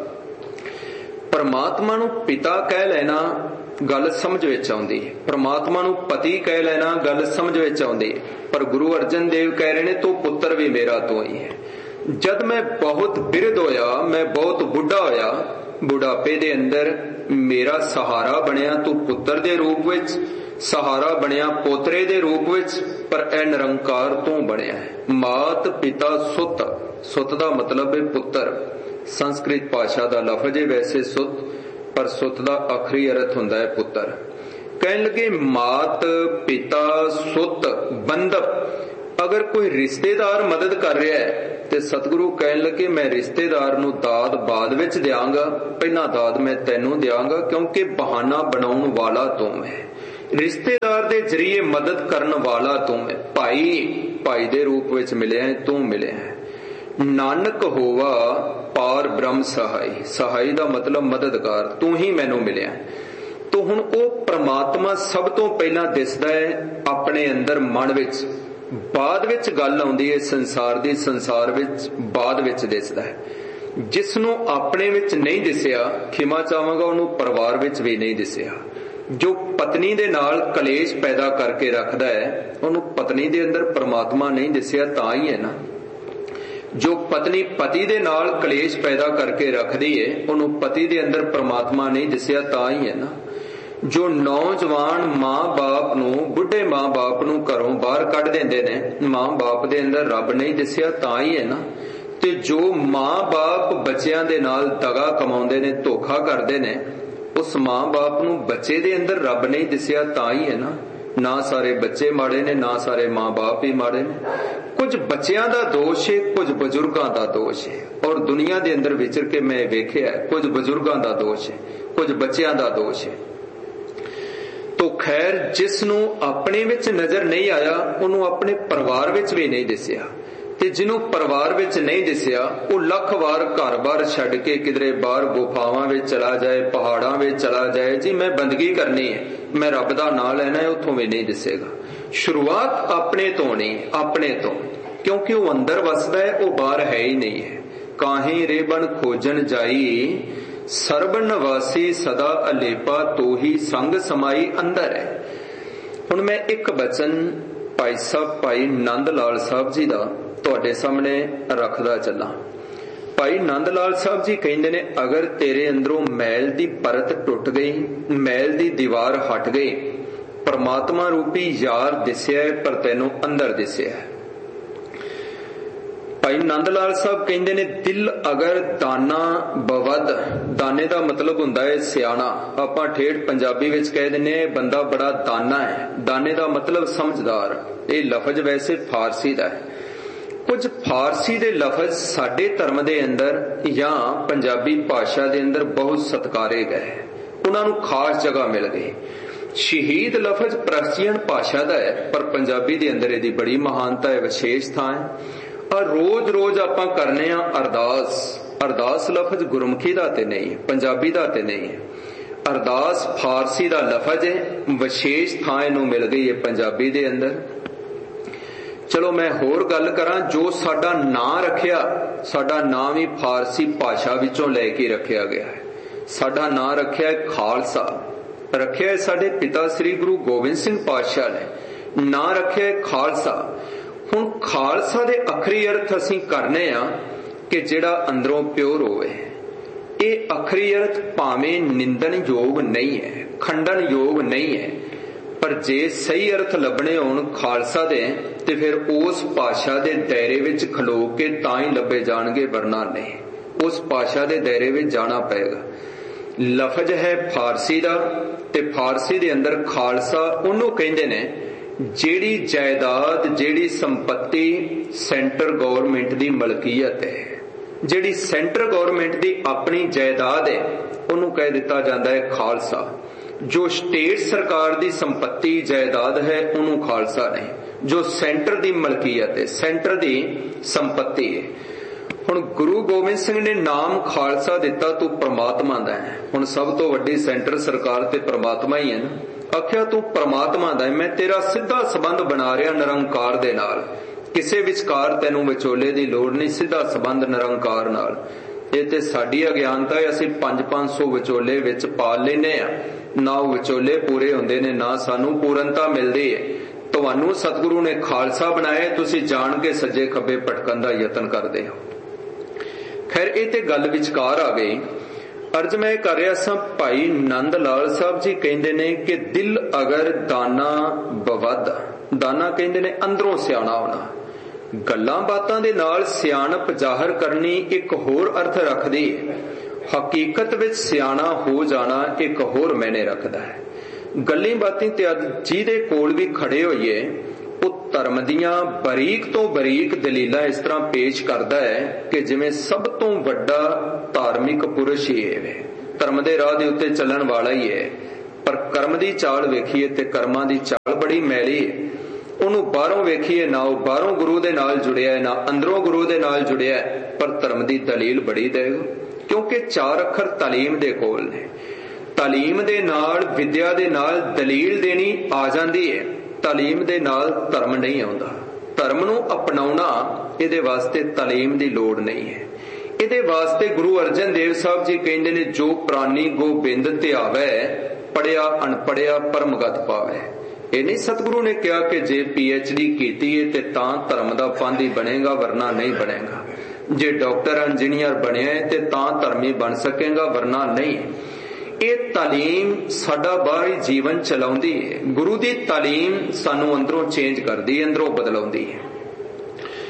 परमात्मा नूं पिता कह लेना गल समझ विच आउंदी है, परमात्मा नूं पति कह लेना गल समझ विच आउंदी है। पर गुरु अर्जन देव कह रहे ने तू पुत्र भी मेरा तो ही है। जद मैं बहुत बिरध होया, मैं बहुत बुढ़ा होया, बुढ़ापे दे अंदर मेरा सहारा बनया तू पुत्र दे रूप विच, सहारा बनया पोतरे दे रूप विच, पर ए निरंकार तू बनया है। मात पिता सुत, सुत दा मतलब है पुत्र। संस्कृत भाषा दा लफज है वैसे सुत, पर सुत दा आखिरी अर्थ हुंदा है पुत्र। कहन लगे मात पिता सुत बंधप। अगर कोई रिश्तेदार मदद कर रहा है ते सतगुरु कहन लगे मैं रिश्तेदार नूं दाद बाद विच देआंगा, पहला दाद मैं तैनूं देआंगा, क्योंकि बहाना बनाउण वाला तू है। रिश्तेदार दे जरिए मदद करन वाला तू है। भाई, भाई दे रूप विच मिले है, तू मिले है। नानक होवा पार ब्रह्म सहाय। सहाय दा मतलब मददगार, तू ही मैनू मिलिया। तो हुण ओ परमात्मा सब तो पहला दिसदा है अपने अंदर मन विच, बाद विच गल आउंदी है संसार दी, संसार विच बाद विच दिसदा है। जिसनों अपने विच नहीं दिसिया, खिमा चाहांगा उन्होंने परिवार विच भी नहीं दिसिया। जो पत्नी दे नाल कलेश पैदा करके रखदा है, उन्होंने पत्नी दे अंदर परमात्मा नहीं दिसिया, तां ही है ना। जो पत्नी पति दे नाल कलेश पैदा करके रखदी है, उन्होंने पति दे अंदर परमात्मा नहीं दिसिया, तां ही है ना। जो नौजवान मां बाप नूं, बुढ़े मां बाप नूं घरों बाहर कढ दिंदे ने, मां बाप दे अंदर रब नहीं दिसिया, तां ही है ना। ਤੇ ਜੋ ਮਾਂ ਬਾਪ ਬੱਚਿਆਂ ਦੇ ਨਾਲ ਦਗਾ ਕਮਾਉਂਦੇ ਨੇ, ਧੋਖਾ ਕਰਦੇ ਨੇ, ਉਸ ਮਾਂ ਬਾਪ ਨੂੰ ਬੱਚੇ ਦੇ ਅੰਦਰ ਰੱਬ ਨਹੀਂ ਦਿਸਿਆ ਤਾਂ ਹੀ ਹੈ ਨਾ ਸਾਰੇ ਬੱਚੇ ਮਾੜੇ ਨੇ, ਨਾ ਸਾਰੇ ਮਾਂ ਬਾਪ ਹੀ ਮਾੜੇ ਨੇ। ਕੁਝ ਬੱਚਿਆਂ ਦਾ ਦੋਸ਼ ਹੈ, ਕੁਝ ਬਜ਼ੁਰਗਾਂ ਦਾ ਦੋਸ਼ ਹੈ। ਔਰ ਦੁਨੀਆ ਦੇ ਅੰਦਰ ਵਿਚਰ ਕੇ ਮੈਂ ਵੇਖਿਆ ਕੁਝ ਬਜ਼ੁਰਗਾਂ ਦਾ ਦੋਸ਼ ਹੈ, ਕੁਝ ਬੱਚਿਆਂ ਦਾ ਦੋਸ਼ ਹੈ। ਤੋ ਖੈਰ, ਜਿਸ ਨੂੰ ਆਪਣੇ ਵਿੱਚ ਨਜ਼ਰ ਨਹੀਂ ਆਇਆ ਉਹਨੂੰ ਆਪਣੇ ਪਰਿਵਾਰ ਵਿੱਚ ਵੀ ਨਹੀਂ ਦਿਸਿਆ, ਤੇ ਜਿਹਨੂੰ ਪਰਿਵਾਰ ਵਿੱਚ ਨਹੀਂ ਦਿਸਿਆ ਉਹ ਲੱਖ ਵਾਰ ਘਰ-ਬਾਰ ਛੱਡ ਕੇ ਕਿਧਰੇ ਬਾਹਰ ਗੁਫਾਵਾਂ ਵਿੱਚ ਚਲਾ ਜਾਏ, ਪਹਾੜਾਂ ਵਿੱਚ ਚਲਾ ਜਾਏ, ਜੀ ਮੈਂ ਬੰਦਗੀ ਕਰਨੀ ਹੈ, ਮੈਂ ਰੱਬ ਦਾ ਨਾਂ ਲੈਣਾ ਹੈ, ਉੱਥੋਂ ਵੀ ਨਹੀਂ ਦਿਸੇਗਾ। ਸ਼ੁਰੂਆਤ ਆਪਣੇ ਤੋਂ ਨਹੀਂ, ਆਪਣੇ ਤੋਂ, ਕਿਉਂਕਿ ਉਹ ਅੰਦਰ ਵਸਦਾ ਹੈ, ਉਹ ਬਾਹਰ ਹੈ ਹੀ ਨਹੀਂ ਹੈ। ਕਾਹੇ ਰੇਬਨ ਖੋਜਣ ਜਾਈ, ਸਰਬ ਨਿਵਾਸੀ ਸਦਾ ਅਲੇਪਾ, ਤੋਹੀ ਸੰਗ ਸਮਾਈ ਅੰਦਰ ਹੈ। ਹੁਣ ਮੈਂ ਇੱਕ ਬਚਨ ਭਾਈ ਸਾਹਿਬ ਭਾਈ ਨੰਦ ਲਾਲ ਸਾਹਿਬ ਜੀ ਦਾ ਤੁਹਾਡੇ ਸਾਹਮਣੇ ਰੱਖਦਾ ਚੱਲਾਂ। ਭਾਈ ਨੰਦ ਲਾਲ ਸਾਹਿਬ ਜੀ ਕਹਿੰਦੇ ਨੇ, ਅਗਰ ਤੇਰੇ ਅੰਦਰੋਂ ਮੈਲ ਦੀ ਪਰਤ ਟੁੱਟ ਗਈ, ਮੈਲ ਦੀ ਦੀਵਾਰ ਹਟ ਗਈ, ਪਰਮਾਤਮਾ ਰੂਪੀ ਯਾਰ ਦਿਸਿਆ ਪਰ ਤੈਨੂੰ ਅੰਦਰ ਦਿਸਿਆ। ਭਾਈ ਨੰਦ ਲਾਲ ਸਾਹਿਬ ਕਹਿੰਦੇ ਨੇ, ਦਿਲ ਅਗਰ ਦਾਨਾ ਬਵਦ, ਦਾਨੇ ਦਾ ਮਤਲਬ ਹੁੰਦਾ ਹੈ ਸਿਆਣਾ। ਆਪਾਂ ਠੇਠ ਪੰਜਾਬੀ ਵਿੱਚ ਕਹਿ ਦਿੰਦੇ ਹਾਂ ਬੰਦਾ ਬੜਾ ਦਾਨਾ ਹੈ। ਦਾਨੇ ਦਾ ਮਤਲਬ ਸਮਝਦਾਰ। ਇਹ ਲਫ਼ਜ਼ ਵੈਸੇ ਫਾਰਸੀ ਦਾ ਹੈ। ਕੁਝ ਫਾਰਸੀ ਦੇ ਲਫ਼ਜ਼ ਸਾਡੇ ਧਰਮ ਦੇ ਅੰਦਰ ਜਾਂ ਪੰਜਾਬੀ ਭਾਸ਼ਾ ਦੇ ਅੰਦਰ ਬਹੁਤ ਸਤਿਕਾਰੇ ਗਏ, ਉਹਨਾਂ ਨੂੰ ਖਾਸ ਜਗ੍ਹਾ ਮਿਲ ਗਈ। ਸ਼ਹੀਦ ਲਫ਼ਜ਼ ਪ੍ਰਸ਼ੀਅਨ ਭਾਸ਼ਾ ਦਾ ਹੈ, ਪਰ ਪੰਜਾਬੀ ਦੇ ਅੰਦਰ ਇਹਦੀ ਬੜੀ ਮਹਾਨਤਾ ਹੈ, ਵਿਸ਼ੇਸ਼ ਥਾਂ ਹੈ। ਔਰ ਰੋਜ਼ ਆਪਾਂ ਕਰਨੇ ਆ ਅਰਦਾਸ। ਅਰਦਾਸ ਲਫ਼ਜ਼ ਗੁਰਮੁਖੀ ਦਾ ਤੇ ਨਹੀਂ ਹੈ, ਪੰਜਾਬੀ ਦਾ ਤੇ ਨਹੀਂ ਹੈ। ਅਰਦਾਸ ਫਾਰਸੀ ਦਾ ਲਫ਼ਜ਼ ਹੈ, ਵਿਸ਼ੇਸ਼ ਥਾਂ ਇਹਨੂੰ ਮਿਲ ਗਈ ਹੈ ਪੰਜਾਬੀ ਦੇ ਅੰਦਰ। ਚਲੋ ਮੈਂ ਹੋਰ ਗੱਲ ਕਰਾਂ, ਜੋ ਸਾਡਾ ਨਾਂ ਰੱਖਿਆ, ਸਾਡਾ ਨਾਂ ਵੀ ਫਾਰਸੀ ਭਾਸ਼ਾ ਵਿੱਚੋਂ ਲੈ ਕੇ ਰੱਖਿਆ ਗਿਆ ਹੈ। ਸਾਡਾ ਨਾਂ ਰੱਖਿਆ ਹੈ ਖਾਲਸਾ, ਰੱਖਿਆ ਹੈ ਸਾਡੇ ਪਿਤਾ ਸ੍ਰੀ ਗੁਰੂ ਗੋਬਿੰਦ ਸਿੰਘ ਪਾਤਸ਼ਾਹ ਨੇ, ਨਾਂ ਰੱਖਿਆ ਹੈ ਖਾਲਸਾ। ਹੁਣ ਖਾਲਸਾ ਦੇ ਅਖਰੀ ਅਰਥ ਅਸੀਂ ਕਰਨੇ ਆ ਕਿ ਜਿਹੜਾ ਅੰਦਰੋਂ ਪਿਓਰ ਹੋਵੇ। ਇਹ ਅਖਰੀ ਅਰਥ ਭਾਵੇਂ ਨਿੰਦਣ ਯੋਗ ਨਹੀਂ ਹੈ, ਖੰਡਨ ਯੋਗ ਨਹੀਂ ਹੈ, ਪਰ ਜੇ ਸਹੀ ਅਰਥ ਲੱਭਣੇ ਹੋਣ ਖਾਲਸਾ ਦੇ ਤੇ ਫਿਰ ਉਸ ਭਾਸ਼ਾ ਦੇ ਦਾਇਰੇ ਵਿੱਚ ਖਲੋ ਕੇ ਤਾਂ ਹੀ ਲੱਭੇ ਜਾਣਗੇ, ਵਰਨਾ ਨਹੀਂ। ਉਸ ਭਾਸ਼ਾ ਦੇ ਦਾਇਰੇ ਵਿੱਚ ਜਾਣਾ ਪਏਗਾ। ਲਫ਼ਜ਼ ਹੈ ਫਾਰਸੀ ਦਾ, ਤੇ ਫਾਰਸੀ ਦੇ ਅੰਦਰ ਖਾਲਸਾ ਉਹਨੂੰ ਕਹਿੰਦੇ ਨੇ ਜਿਹੜੀ ਜਾਇਦਾਦ, ਜਿਹੜੀ ਸੰਪत्ति ਸੈਂਟਰ ਗਵਰਨਮੈਂਟ ਦੀ ਮਲਕੀਅਤ ਹੈ, ਜਿਹੜੀ ਸੈਂਟਰ ਗਵਰਨਮੈਂਟ ਦੀ ਆਪਣੀ ਜਾਇਦਾਦ ਹੈ, ਉਹਨੂੰ ਕਹਿ ਦਿੱਤਾ ਜਾਂਦਾ ਹੈ ਖਾਲਸਾ। ਜੋ ਸਟੇਟ ਸਰਕਾਰ ਦੀ ਸੰਪत्ति ਜਾਇਦਾਦ ਹੈ ਉਹਨੂੰ ਖਾਲਸਾ ਨਹੀਂ। ਜੋ ਸੈਂਟਰ ਦੀ ਮਲਕੀਅਤ ਹੈ, ਸੈਂਟਰ ਦੀ ਸੰਪत्ति ਹੈ। ਹੁਣ ਗੁਰੂ ਗੋਬਿੰਦ ਸਿੰਘ ਨੇ ਨਾਮ ਖਾਲਸਾ ਦਿੱਤਾ, ਤੂੰ ਪ੍ਰਮਾਤਮਾ ਦਾ ਹੈ। ਹੁਣ ਸਭ ਤੋਂ ਵੱਡੀ ਸੈਂਟਰ ਸਰਕਾਰ ਤੇ ਪ੍ਰਮਾਤਮਾ ਹੀ ਹੈ ਨਾ। ਆਖਿਆ ਤੂੰ ਪ੍ਰਮਾਤਮਾ ਦਾ ਹੈ, ਮੈਂ ਤੇਰਾ ਸਿੱਧਾ ਸੰਬੰਧ ਬਣਾ ਰਿਹਾ ਨਿਰੰਕਾਰ ਦੇ ਨਾਲ, ਕਿਸੇ ਵਿਚਕਾਰ ਤੈਨੂੰ ਵਿਚੋਲੇ ਦੀ ਲੋੜ ਨਹੀਂ, ਸਿੱਧਾ ਸੰਬੰਧ ਨਿਰੰਕਾਰ ਨਾਲ। ਇਹ ਤੇ ਸਾਡੀ ਅਗਿਆਨਤਾ ਹੈ, ਅਸੀਂ 500 ਵਿਚੋਲੇ ਵਿੱਚ ਪਾਲ ਲੈਨੇ ਆ, ਨਾ ਉਹ ਵਿਚੋਲੇ ਪੂਰੇ ਹੁੰਦੇ ਨੇ, ਨਾ ਸਾਨੂੰ ਪੂਰਨਤਾ ਮਿਲਦੀ ਹੈ। ਤੁਹਾਨੂੰ ਸਤਿਗੁਰੂ ਨੇ ਖਾਲਸਾ ਬਣਾਇਆ, ਤੁਸੀਂ ਜਾਣ ਕੇ ਸੱਜੇ ਖੱਬੇ ਭਟਕਣ ਦਾ ਯਤਨ ਕਰਦੇ ਹੋ। ਖੈਰ, ਇਹ ਤੇ ਗੱਲ ਵਿਚਕਾਰ ਆ ਗਈ। ਅਰਜ਼ ਮੈਂ ਕਰ ਰਿਹਾ ਸਾਂ, ਭਾਈ ਨੰਦ ਲਾਲ ਸਾਹਿਬ ਜੀ ਕਹਿੰਦੇ ਨੇ ਕਿ ਦਿਲ ਅਗਰ ਦਾਨਾ ਬਵਦ, ਦਾਨਾ ਕਹਿੰਦੇ ਨੇ ਅੰਦਰੋਂ ਸਿਆਣਾ ਹੋਣਾ। ਗੱਲਾਂ ਬਾਤਾਂ ਦੇ ਨਾਲ ਸਿਆਣਪ ਜ਼ਾਹਰ ਕਰਨੀ ਇੱਕ ਹੋਰ ਅਰਥ ਰੱਖਦੀ ਹੈ, ਹਕੀਕਤ ਵਿੱਚ ਸਿਆਣਾ ਹੋ ਜਾਣਾ ਇੱਕ ਹੋਰ ਮਾਇਨੇ ਰੱਖਦਾ ਹੈ। ਗੱਲਾਂ ਬਾਤਾਂ ਤੇ ਅੱਜ ਜਿਹਦੇ ਕੋਲ ਵੀ ਖੜੇ ਹੋਈਏ, ਉਹ ਧਰਮ ਦੀਆਂ ਬਰੀਕ ਤੋਂ ਬਰੀਕ ਦਲੀਲਾਂ ਇਸ ਤਰ੍ਹਾਂ ਪੇਸ਼ ਕਰਦਾ ਹੈ ਕਿ ਜਿਵੇਂ ਸਭ ਤੋਂ ਵੱਡਾ ਧਾਰਮਿਕ ਪੁਰਸ਼ ਹੀ ਹੈ, ਧਰਮ ਦੇ ਰਾਹ ਦੇ ਉੱਤੇ ਚੱਲਣ ਵਾਲਾ ਹੀ ਹੈ। ਪਰ ਕਰਮ ਦੀ ਚਾਲ ਵੇਖੀਏ ਤੇ ਕਰਮਾਂ ਦੀ ਚਾਲ ਬੜੀ ਮੈਲੀ ਹੈ। ਉਹਨੂੰ ਬਾਹਰੋਂ ਵੇਖੀਏ, ਨਾ ਉਹ ਬਾਹਰੋਂ ਗੁਰੂ ਦੇ ਨਾਲ ਜੁੜਿਆ, ਨਾ ਅੰਦਰੋਂ ਗੁਰੂ ਦੇ ਨਾਲ ਜੁੜਿਆ, ਪਰ ਧਰਮ ਦੀ ਦਲੀਲ ਬੜੀ ਦੇਗਾ। ਕਿਉਂਕਿ 4 ਅੱਖਰ ਤਾਲੀਮ ਦੇ ਕੋਲ ਨੇ। ਤਾਲੀਮ ਦੇ ਨਾਲ, ਵਿਦਿਆ ਦੇ ਨਾਲ ਦਲੀਲ ਦੇਣੀ ਆ ਜਾਂਦੀ ਹੈ, ਤਾਲੀਮ ਦੇ ਨਾਲ ਧਰਮ ਨਹੀਂ ਆਉਂਦਾ। ਧਰਮ ਨੂੰ ਅਪਣਾਉਣਾ, ਇਹਦੇ ਵਾਸਤੇ ਤਾਲੀਮ ਦੀ ਲੋੜ ਨਹੀਂ ਹੈ। ਇਹਦੇ ਵਾਸਤੇ ਗੁਰੂ ਅਰਜਨ ਦੇਵ ਸਾਹਿਬ ਜੀ ਕਹਿੰਦੇ ਨੇ, ਜੋ ਪ੍ਰਾਨੀ ਗੋਬਿੰਦ ਧਿਆਵੈ, ਪੜਿਆ ਅਣਪੜਿਆ ਪਰਮਗਤ ਪਾਵੈ। ਇਹ ਨਹੀਂ ਸਤਿਗੁਰੂ ਨੇ ਕਿਹਾ ਕਿ ਜੇ PhD ਕੀਤੀ ਹੈ ਤੇ ਤਾਂ ਧਰਮ ਦਾ ਪਾਂਧੀ ਬਣੇਗਾ, ਵਰਨਾ ਨਹੀਂ ਬਣੇਗਾ। ਜੇ ਡਾਕਟਰ ਇੰਜੀਨੀਅਰ ਬਣਿਆ ਹੈ ਤੇ ਤਾਂ ਧਰਮੀ ਬਣ ਸਕੇਗਾ, ਵਰਨਾ ਨਹੀਂ। ਇਹ ਤਾਲੀਮ ਸਾਡਾ ਬਾਹਰੀ ਜੀਵਨ ਚਲਾਉਂਦੀ ਹੈ। ਗੁਰੂ ਦੀ ਤਾਲੀਮ ਸਾਨੂੰ ਅੰਦਰੋਂ ਚੇਂਜ ਕਰਦੀ ਹੈ, ਅੰਦਰੋਂ ਬਦਲਾਉਂਦੀ ਹੈ।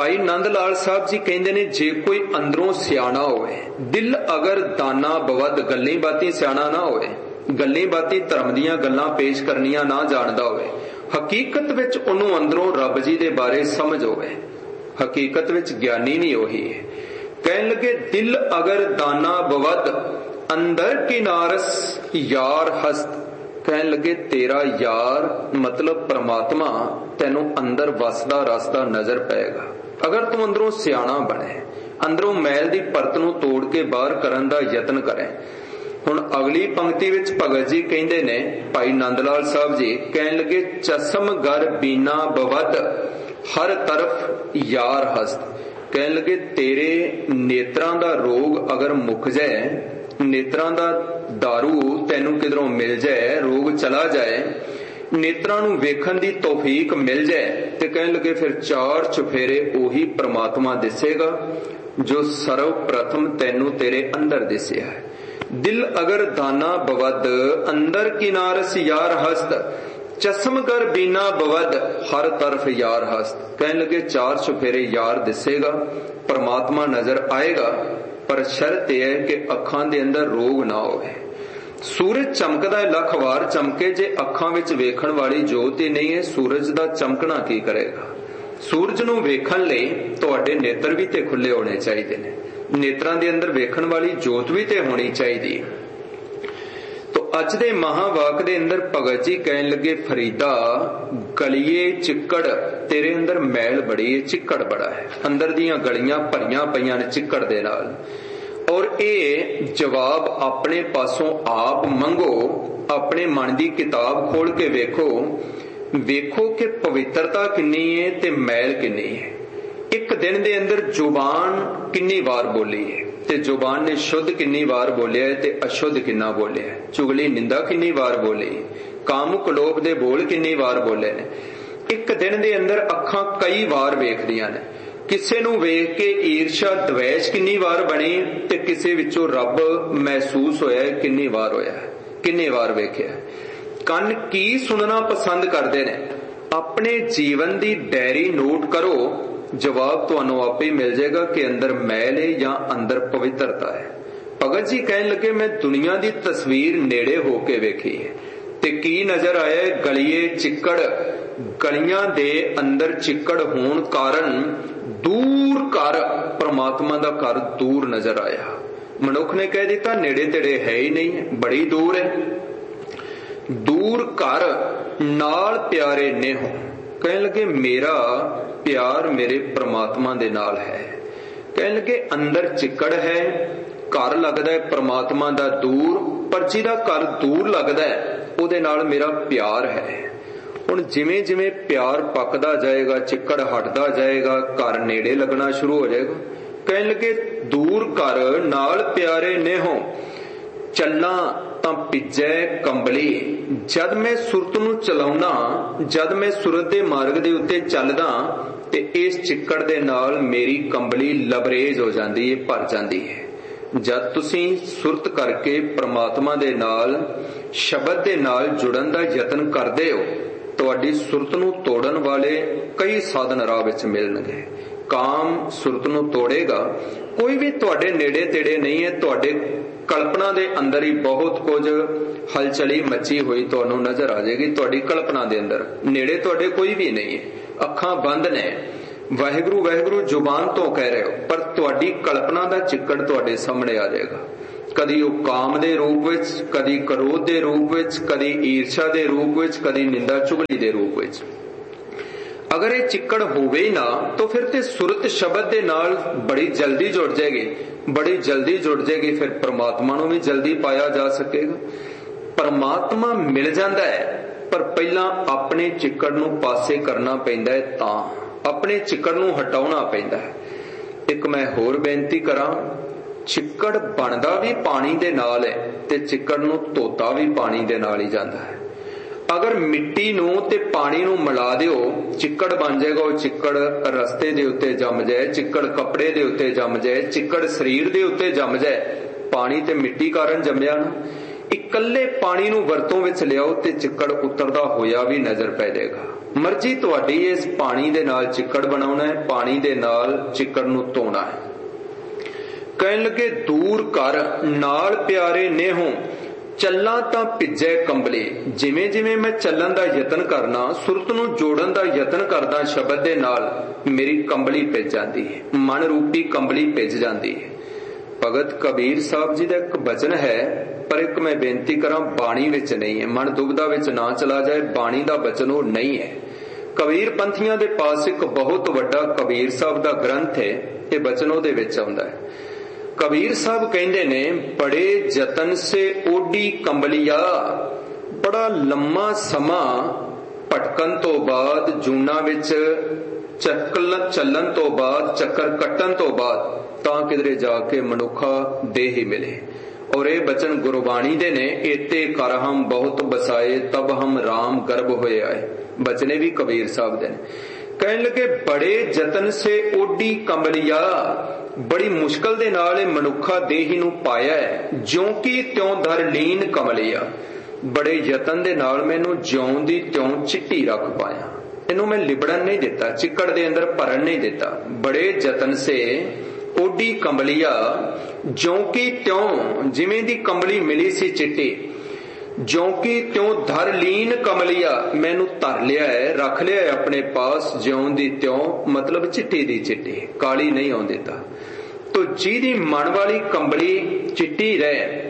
ਭਾਈ ਨੰਦ ਲਾਲ ਸਾਹਿਬ ਜੀ ਕਹਿੰਦੇ ਨੇ, ਜੇ ਕੋਈ ਅੰਦਰੋਂ ਸਿਆਣਾ ਹੋਵੇ, ਦਿਲ ਅਗਰ ਦਾਨਾ ਬਵਦ, ਗੱਲਾਂ ਬਾਤੀ ਸਿਆਣਾ ਨਾ ਹੋਵੇ, ਗੱਲਾਂ ਬਾਤੀ ਧਰਮ ਦੀਆਂ ਗੱਲਾਂ ਪੇਸ਼ ਕਰਨੀਆਂ ਨਾ ਜਾਣਦਾ ਹੋਵੇ, ਹਕੀਕਤ ਵਿੱਚ ਉਹਨੂੰ ਅੰਦਰੋਂ ਰੱਬ ਜੀ ਦੇ ਬਾਰੇ ਸਮਝ ਹੋਵੇ, ਹਕੀਕਤ ਵਿੱਚ ਗਿਆਨੀ ਨਹੀਂ ਉਹੀ ਹੈ। ਕਹਿਣ ਲੱਗੇ ਦਿਲ ਅਗਰ ਦਾਨਾ ਬਵਦ, ਅੰਦਰ ਕਿਨਾਰਸ ਯਾਰ ਹਸਤ। ਕਹਿਣ ਲੱਗੇ ਤੇਰਾ ਯਾਰ ਮਤਲਬ ਪ੍ਰਮਾਤਮਾ ਤੈਨੂੰ ਅੰਦਰ ਵਸਦਾ ਰਸਦਾ ਨਜ਼ਰ ਪਏਗਾ ਅਗਰ ਤੂੰ ਅੰਦਰੋਂ ਸਿਆਣਾ ਬਣੇ, ਅੰਦਰੋਂ ਮੈਲ ਦੀ ਪਰਤ ਨੂੰ ਤੋੜ ਕੇ ਬਾਹਰ ਕਰਨ ਦਾ ਯਤਨ ਕਰੇ। ਹੁਣ ਅਗਲੀ ਪੰਕਤੀ ਵਿੱਚ ਭਗਤ ਜੀ ਕਹਿੰਦੇ ਨੇ, ਭਾਈ ਨੰਦ ਲਾਲ ਸਾਹਿਬ ਜੀ ਕਹਿਣ ਲੱਗੇ, ਚਸ਼ਮ ਗਰ ਬੀਨਾ ਬਵਦ ਹਰ ਤਰਫ ਯਾਰ ਹਸਤ। ਕਹਿਣ ਲੱਗੇ ਤੇਰੇ ਨੇਤਰਾਂ ਦਾ ਰੋਗ ਅਗਰ ਮੁੱਕ ਜਾਏ, ਨੇਤਰਾਂ ਦਾ ਦਾਰੂ ਤੈਨੂੰ ਕਿਧਰੋਂ ਮਿਲ ਜਾਏ, ਰੋਗ ਚਲਾ ਜਾਏ, ਨੇਤਰਾਂ ਨੂੰ ਵੇਖਣ ਦੀ ਤੌਫੀਕ ਮਿਲ ਜਾਏ, ਤੇ ਕਹਿਣ ਲੱਗੇ ਫਿਰ ਚਾਰ ਚੁਫੇਰੇ ਉਹੀ ਪ੍ਰਮਾਤਮਾ ਦਿਸੇਗਾ ਜੋ ਸਰਵ ਪ੍ਰਥਮ ਤੈਨੂੰ ਤੇਰੇ ਅੰਦਰ ਦਿਸਿਆ ਹੈ। ਦਿਲ ਅਗਰ ਦਾਨਾ ਬਵਦ, ਅੰਦਰ ਕਿਨਾਰਸ ਯਾਰ ਹਸਤ, ਚਸ਼ਮ ਕਰ ਬੀਨਾ ਬਵਦ ਹਰ ਤਰਫ ਯਾਰ ਹਸਤ। ਕਹਿਣ ਲੱਗੇ ਚਾਰ ਚੁਫੇਰੇ ਯਾਰ ਦਿਸੇਗਾ, ਪ੍ਰਮਾਤਮਾ ਨਜ਼ਰ ਆਏਗਾ, ਪਰ ਸ਼ਰਤ ਇਹ ਹੈ ਕਿ ਅੱਖਾਂ ਦੇ ਅੰਦਰ ਰੋਗ ਨਾ ਹੋਵੇ। ਸੂਰਜ ਚਮਕਦਾ ਹੈ, ਲੱਖ ਵਾਰ ਚਮਕੇ, ਜੇ ਅੱਖਾਂ ਵਿੱਚ ਵੇਖਣ ਵਾਲੀ ਜੋਤ ਹੀ ਨਹੀਂ ਹੈ, ਸੂਰਜ ਦਾ ਚਮਕਣਾ ਕੀ ਕਰੇਗਾ। ਸੂਰਜ ਨੂੰ ਵੇਖਣ ਲਈ ਤੁਹਾਡੇ ਨੇਤਰ ਵੀ ਤੇ ਖੁੱਲੇ ਹੋਣੇ ਚਾਹੀਦੇ ਨੇ, ਨੇਤਰਾਂ ਦੇ ਅੰਦਰ ਵੇਖਣ ਵਾਲੀ ਜੋਤ ਵੀ ਤੇ ਹੋਣੀ ਚਾਹੀਦੀ ਹੈ। ਤੋ ਅੱਜ ਦੇ ਮਹਾਵਾਕ ਦੇ ਅੰਦਰ ਭਗਤ ਜੀ ਕਹਿਣ ਲੱਗੇ, ਫਰੀਦਾ ਗਲੀਏ ਚਿੱਕੜ, ਤੇਰੇ ਅੰਦਰ ਮੈਲ ਬੜੀ ਹੈ, ਚਿੱਕੜ ਬੜਾ ਹੈ, ਅੰਦਰ ਦੀਆਂ ਗਲੀਆਂ ਭਰੀਆਂ ਪਈਆਂ ਨੇ ਚਿੱਕੜ ਦੇ ਨਾਲ। ਔਰ ਇਹ ਜਵਾਬ ਆਪਣੇ ਪਾਸੋਂ ਆਪ ਮੰਗੋ, ਆਪਣੇ ਮਨ ਦੀ ਕਿਤਾਬ ਖੋਲ ਕੇ ਵੇਖੋ, ਵੇਖੋ ਕਿ ਪਵਿੱਤਰਤਾ ਕਿੰਨੀ ਹੈ ਤੇ ਮੈਲ ਕਿੰਨੀ ਹੈ। ਇੱਕ ਦਿਨ ਦੇ ਅੰਦਰ ਜ਼ੁਬਾਨ ਕਿੰਨੀ ਵਾਰ ਬੋਲੀ ਹੈ, ਤੇ ਜ਼ੁਬਾਨ ਨੇ ਸ਼ੁੱਧ ਕਿੰਨੀ ਵਾਰ ਬੋਲਿਆ ਹੈ ਤੇ ਅਸ਼ੁੱਧ ਕਿੰਨਾ ਬੋਲਿਆ ਹੈ, ਚੁਗਲੀ ਨਿੰਦਾ ਕਿੰਨੀ ਵਾਰ ਬੋਲੀ, ਕਾਮੁਕ ਲੋਭ ਦੇ ਬੋਲ ਕਿੰਨੀ ਵਾਰ ਬੋਲੇ ਨੇ। ਇੱਕ ਦਿਨ ਦੇ ਅੰਦਰ ਅੱਖਾਂ ਕਈ ਵਾਰ ਵੇਖਦੀਆਂ ਨੇ, ਕਿਸੇ ਨੂੰ ਵੇਖ ਕੇ ਈਰਸ਼ਾ ਦਵੇਸ਼ ਕਿੰਨੀ ਵਾਰ ਬਣੀ, ਤੇ ਕਿਸੇ ਵਿੱਚੋਂ ਰੱਬ ਮਹਿਸੂਸ ਹੋਇਆ ਕਿੰਨੀ ਵਾਰ ਹੋਇਆ, ਕਿੰਨੇ ਵਾਰ ਵੇਖਿਆ। ਕੰਨ ਕੀ ਸੁਣਨਾ ਪਸੰਦ ਕਰਦੇ ਨੇ, ਆਪਣੇ ਜੀਵਨ ਦੀ ਡਾਇਰੀ ਨੋਟ ਕਰੋ, ਜਵਾਬ ਤੁਹਾਨੂੰ ਆਪੇ ਮਿਲ ਜਾਏਗਾ ਕਿ ਅੰਦਰ ਮੈਲ ਹੈ ਜਾਂ ਅੰਦਰ ਪਵਿੱਤਰਤਾ ਹੈ। ਭਗਤ ਜੀ ਕਹਿਣ ਲੱਗੇ, ਮੈਂ ਦੁਨੀਆ ਦੀ ਤਸਵੀਰ ਨੇੜੇ ਹੋ ਕੇ ਵੇਖੀ ਹੈ ਤੇ ਕੀ ਨਜ਼ਰ ਆਇਆ, ਗਲੀਏ ਚਿੱਕੜ, ਗਲੀਆਂ ਦੇ ਅੰਦਰ ਚਿੱਕੜ ਹੋਣ ਕਾਰਨ ਦੂਰ ਘਰ, ਪ੍ਰਮਾਤਮਾ ਦਾ ਘਰ ਦੂਰ ਨਜ਼ਰ ਆਇਆ। ਮਨੁੱਖ ਨੇ ਕਹਿ ਦਿੱਤਾ ਨੇੜੇ ਤੇੜੇ ਹੈ ਹੀ ਨਹੀਂ, ਬੜੀ ਦੂਰ ਹੈ। ਦੂਰ ਘਰ ਨਾਲ ਪਿਆਰੇ ਨੇਹੋ, ਕਹਿਣ ਲੱਗੇ ਮੇਰਾ ਪਿਆਰ ਮੇਰੇ ਪ੍ਰਮਾਤਮਾ ਦੇ ਨਾਲ ਹੈ। ਕਹਿਣ ਲੱਗੇ ਅੰਦਰ ਚਿੱਕੜ ਹੈ, ਘਰ ਲੱਗਦਾ ਹੈ ਪ੍ਰਮਾਤਮਾ ਦਾ ਦੂਰ, ਪਰ ਜਿਹਦਾ ਘਰ ਦੂਰ ਲੱਗਦਾ ਹੈ ਉਹਦੇ ਨਾਲ ਮੇਰਾ ਪਿਆਰ ਹੈ। ਹੁਣ ਜਿਵੇਂ ਜਿਵੇਂ ਪਿਆਰ ਪੱਕਦਾ ਜਾਏਗਾ, ਚਿੱਕੜ ਹਟਦਾ ਜਾਏਗਾ, ਘਰ ਨੇੜੇ ਲੱਗਣਾ ਸ਼ੁਰੂ ਹੋ ਜਾਏਗਾ। ਕਹਿਣ ਲੱਗੇ ਦੂਰ ਘਰ ਨਾਲ ਪਿਆਰੇ ਨੇਹੋ, ਚੱਲਾਂ ਤਾਂ ਭਿੱਜੈ ਕੰਬਲੀ, ਜਦ ਮੈਂ ਸੁਰਤ ਨੂੰ ਚਲਾਉਣਾ, ਜਦ ਮੈਂ ਸੁਰਤ ਦੇ ਮਾਰਗ ਦੇ ਉੱਤੇ ਚੱਲਦਾ ਤੇ ਇਸ ਚਿੱਕੜ ਦੇ ਨਾਲ ਮੇਰੀ ਕੰਬਲੀ ਲਬਰੇਜ਼ ਹੋ ਜਾਂਦੀ ਹੈ, ਭਰ ਜਾਂਦੀ ਹੈ। ਜਦ ਤੁਸੀਂ ਸੁਰਤ ਕਰਕੇ ਪ੍ਰਮਾਤਮਾ ਦੇ ਨਾਲ, ਸ਼ਬਦ ਦੇ ਨਾਲ ਜੁੜਨ ਦਾ ਯਤਨ ਕਰਦੇ ਹੋ, ਤੁਹਾਡੀ ਸੁਰਤ ਨੂੰ ਤੋੜਨ ਵਾਲੇ ਕਈ ਸਾਧਨ ਰਾਹ ਵਿੱਚ ਮਿਲਣਗੇ। ਕਾਮ ਸੁਰਤ ਨੂੰ ਤੋੜੇਗਾ, ਕੋਈ ਵੀ ਤੁਹਾਡੇ ਨੇੜੇ ਤੇੜੇ ਨਹੀਂ ਹੈ, ਤੁਹਾਡੇ ਕਲਪਨਾ ਦੇ ਅੰਦਰ ਹੀ ਬਹੁਤ ਕੁਝ ਹਲਚਲੀ ਮੱਚੀ ਹੋਈ ਤੁਹਾਨੂੰ ਨਜ਼ਰ ਆ ਜਾਏਗੀ। ਤੁਹਾਡੀ ਕਲਪਨਾ ਦੇ ਅੰਦਰ ਨੇੜੇ ਤੁਹਾਡੇ ਕੋਈ ਵੀ ਨਹੀਂ ਹੈ, ਅੱਖਾਂ ਬੰਦ ਨੇ, ਵਾਹਿਗੁਰੂ ਵਾਹਿਗੁਰੂ ਜ਼ੁਬਾਨ ਤੋਂ ਕਹਿ ਰਹੇ ਹੋ, ਪਰ ਤੁਹਾਡੀ ਕਲਪਨਾ ਦਾ ਚਿੱਕੜ ਤੁਹਾਡੇ ਸਾਹਮਣੇ ਆ ਜਾਏਗਾ। ਕਦੀ ਉਹ ਕਾਮ ਦੇ ਰੂਪ ਵਿੱਚ, ਕਦੀ ਕ੍ਰੋਧ ਦੇ ਰੂਪ ਵਿੱਚ, ਕਦੀ ਈਰਸ਼ਾ ਦੇ ਰੂਪ ਵਿੱਚ, ਕਦੀ ਨਿੰਦਾ ਚੁਗਲੀ ਦੇ ਰੂਪ ਵਿੱਚ। ਅਗਰ ਇਹ ਚਿੱਕੜ ਹੋਵੇ ਹੀ ਨਾ ਤਾਂ ਫਿਰ ਤੇ ਸੁਰਤ ਸ਼ਬਦ ਦੇ ਨਾਲ ਬੜੀ ਜਲਦੀ ਜੁੜ ਜਾਏਗੀ, ਬੜੀ ਜਲਦੀ ਜੁੜ ਜਾਏਗੀ, ਫਿਰ ਪ੍ਰਮਾਤਮਾ ਨੂੰ ਵੀ ਜਲਦੀ ਪਾਇਆ ਜਾ ਸਕੇਗਾ। ਪਰਮਾਤਮਾ ਮਿਲ ਜਾਂਦਾ ਹੈ, ਪਰ ਪਹਿਲਾਂ ਆਪਣੇ ਚਿੱਕੜ ਨੂੰ ਪਾਸੇ ਕਰਨਾ ਪੈਂਦਾ ਹੈ, ਤਾਂ ਆਪਣੇ ਚਿੱਕੜ ਨੂੰ ਹਟਾਉਣਾ ਪੈਂਦਾ ਹੈ। ਇੱਕ ਮੈਂ ਹੋਰ ਬੇਨਤੀ ਕਰਾਂ, ਚਿੱਕੜ ਬਣਦਾ ਵੀ ਪਾਣੀ ਦੇ ਨਾਲ ਹੈ ਤੇ ਚਿੱਕੜ ਨੂੰ ਧੋਤਾ ਵੀ ਪਾਣੀ ਦੇ ਨਾਲ ਹੀ ਜਾਂਦਾ ਹੈ। ਅਗਰ ਮਿੱਟੀ ਨੂੰ ਤੇ ਪਾਣੀ ਨੂੰ ਮਿਲਾ ਦਿਓ, ਚਿੱਕੜ ਬਣ ਜਾਏਗਾ। ਉਹ ਚਿੱਕੜ ਰਸਤੇ ਦੇ ਉੱਤੇ ਜੰਮ ਜਾਏ, ਚਿੱਕੜ ਕੱਪੜੇ ਦੇ ਉੱਤੇ ਜੰਮ ਜਾਏ, ਚਿੱਕੜ ਸਰੀਰ ਦੇ ਉੱਤੇ ਜੰਮ ਜਾਏ, ਪਾਣੀ ਤੇ ਮਿੱਟੀ ਕਾਰਨ ਜੰਮਿਆ ਨਾ। ਇਹ ਇਕੱਲੇ ਪਾਣੀ ਨੂੰ ਵਰਤੋਂ ਵਿੱਚ ਲਿਆਓ ਤੇ ਚਿੱਕੜ ਉਤਰਦਾ ਹੋਇਆ ਵੀ ਨਜ਼ਰ ਪੈ ਜਾਏਗਾ। ਮਰਜ਼ੀ ਤੁਹਾਡੀ ਇਸ ਪਾਣੀ ਦੇ ਨਾਲ ਚਿੱਕੜ ਬਣਾਉਣਾ ਹੈ, ਪਾਣੀ ਦੇ ਨਾਲ ਚਿੱਕੜ ਨੂੰ ਧੋਣਾ ਹੈ। ਕਹਿਣ ਲੱਗੇ ਦੂਰ ਘਰ ਨਾਲ ਪਿਆਰੇ ਨੇਹੋਂ ਚੱਲਾਂ ਤਾਂ ਭਿੱਜੈ ਕੰਬਲੇ। ਜਿਵੇਂ ਜਿਵੇਂ ਮੈਂ ਚੱਲਣ ਦਾ ਯਤਨ ਕਰਨਾ, ਸੁਰਤ ਨੂੰ ਜੋੜਨ ਦਾ ਯਤਨ ਕਰਦਾ ਸ਼ਬਦ ਦੇ ਨਾਲ, ਮੇਰੀ ਕੰਬਲੀ ਭਿੱਜ ਜਾਂਦੀ ਹੈ, ਮਨ ਰੂਪੀ ਕੰਬਲੀ ਭਿੱਜ ਜਾਂਦੀ ਹੈ। ਭਗਤ ਕਬੀਰ ਸਾਹਿਬ ਜੀ ਦਾ ਇੱਕ ਬਚਨ ਹੈ, ਪਰ ਇੱਕ ਮੈਂ ਬੇਨਤੀ ਕਰਾਂ, ਬਾਣੀ ਵਿੱਚ ਨਹੀਂ ਹੈ। ਮਨ ਦੁਬਿਧਾ ਵਿੱਚ ਨਾ ਚਲਾ ਜਾਏ, ਬਾਣੀ ਦਾ ਬਚਨ ਉਹ ਨਹੀਂ ਹੈ। ਕਬੀਰ ਪੰਥੀਆਂ ਦੇ ਪਾਸ ਇੱਕ ਬਹੁਤ ਵੱਡਾ ਕਬੀਰ ਸਾਹਿਬ ਦਾ ਗ੍ਰੰਥ ਹੈ, ਇਹ ਬਚਨ ਉਹਦੇ ਵਿੱਚ ਆਉਂਦਾ ਹੈ। ਕਬੀਰ ਸਾਹਿਬ ਕਹਿੰਦੇ ਨੇ, ਬੜੇ ਯਤਨ ਸੇ ਓਡੀ ਕੰਬਲੀਆ। ਬੜਾ ਲੰਮਾ ਸਮਾਂ ਭਟਕਣ ਤੋਂ ਬਾਅਦ, ਜੂਨਾ ਵਿੱਚ ਚੱਲਣ ਤੋਂ ਬਾਅਦ, ਚੱਕਰ ਕੱਟਣ ਤੋਂ ਬਾਅਦ ਤਾਂ ਕਿਧਰੇ ਜਾ ਕੇ ਮਨੁੱਖਾ ਦੇਹ ਹੀ ਮਿਲੇ। ਔਰ ਇਹ ਬਚਨ ਗੁਰਬਾਣੀ ਦੇ ਨੇ, ਏਤੇ ਕਰ ਹਮ ਬਹੁਤ ਬਸਾਏ ਤਬ ਹਮ ਰਾਮ ਗਰਭ ਹੋਏ ਆਏ। ਬਚਨੇ ਵੀ ਕਬੀਰ ਸਾਹਿਬ ਦੇ ਨੇ। ਕਹਿਣ ਲੱਗੇ ਬੜੇ ਯਤਨ ਸੇ ਓਡੀ ਕੰਬਲੀਆ, ਬੜੀ ਮੁਸ਼ਕਲ ਦੇ ਨਾਲ ਇਹ ਮਨੁੱਖਾ ਦੇਹੀ ਨੂੰ ਪਾਇਆ ਹੈ। ਜਿਉਂ ਕੀ ਤਿਉਂ ਧਰ ਲੀਨ ਕਮਲਿਆ, ਬੜੇ ਯਤਨ ਦੇ ਨਾਲ ਮੈਨੂੰ ਜਿਉਂ ਦੀ ਤਿਉਂ ਚਿੱਟੀ ਰੱਖ ਪਾਇਆ। ਇਹਨੂੰ ਮੈਂ ਲਿਬੜਨ ਨਹੀਂ ਦਿੱਤਾ, ਚਿੱਕੜ ਦੇ ਅੰਦਰ ਭਰਨ ਨਹੀਂ ਦਿੱਤਾ। ਬੜੇ ਯਤਨ ਸੇ ਓਡੀ ਕੰਬਲੀਆ, ਜਿਉਂ ਕੀ ਤਿਉਂ, ਜਿਵੇਂ ਦੀ ਕੰਬਲੀ ਮਿਲੀ ਸੀ ਚਿੱਟੀ, ਜਿਉਂ ਕੀ ਤਿਉਂ ਧਰ ਲੀਨ ਕਮਲਿਆ, ਮੈਨੂੰ ਧਰ ਲਿਆ ਹੈ, ਰੱਖ ਲਿਆ ਹੈ ਆਪਣੇ ਪਾਸ, ਜਿਉਂ ਦੀ ਤਿਉਂ, ਮਤਲਬ ਚਿੱਟੀ ਦੀ ਚਿੱਟੀ, ਕਾਲੀ ਨਹੀਂ ਆਉਣ ਦਿੱਤਾ। ਤੋ ਜਿਹਦੀ ਮਨ ਵਾਲੀ ਕੰਬਲੀ ਚਿੱਟੀ ਰਹੇ,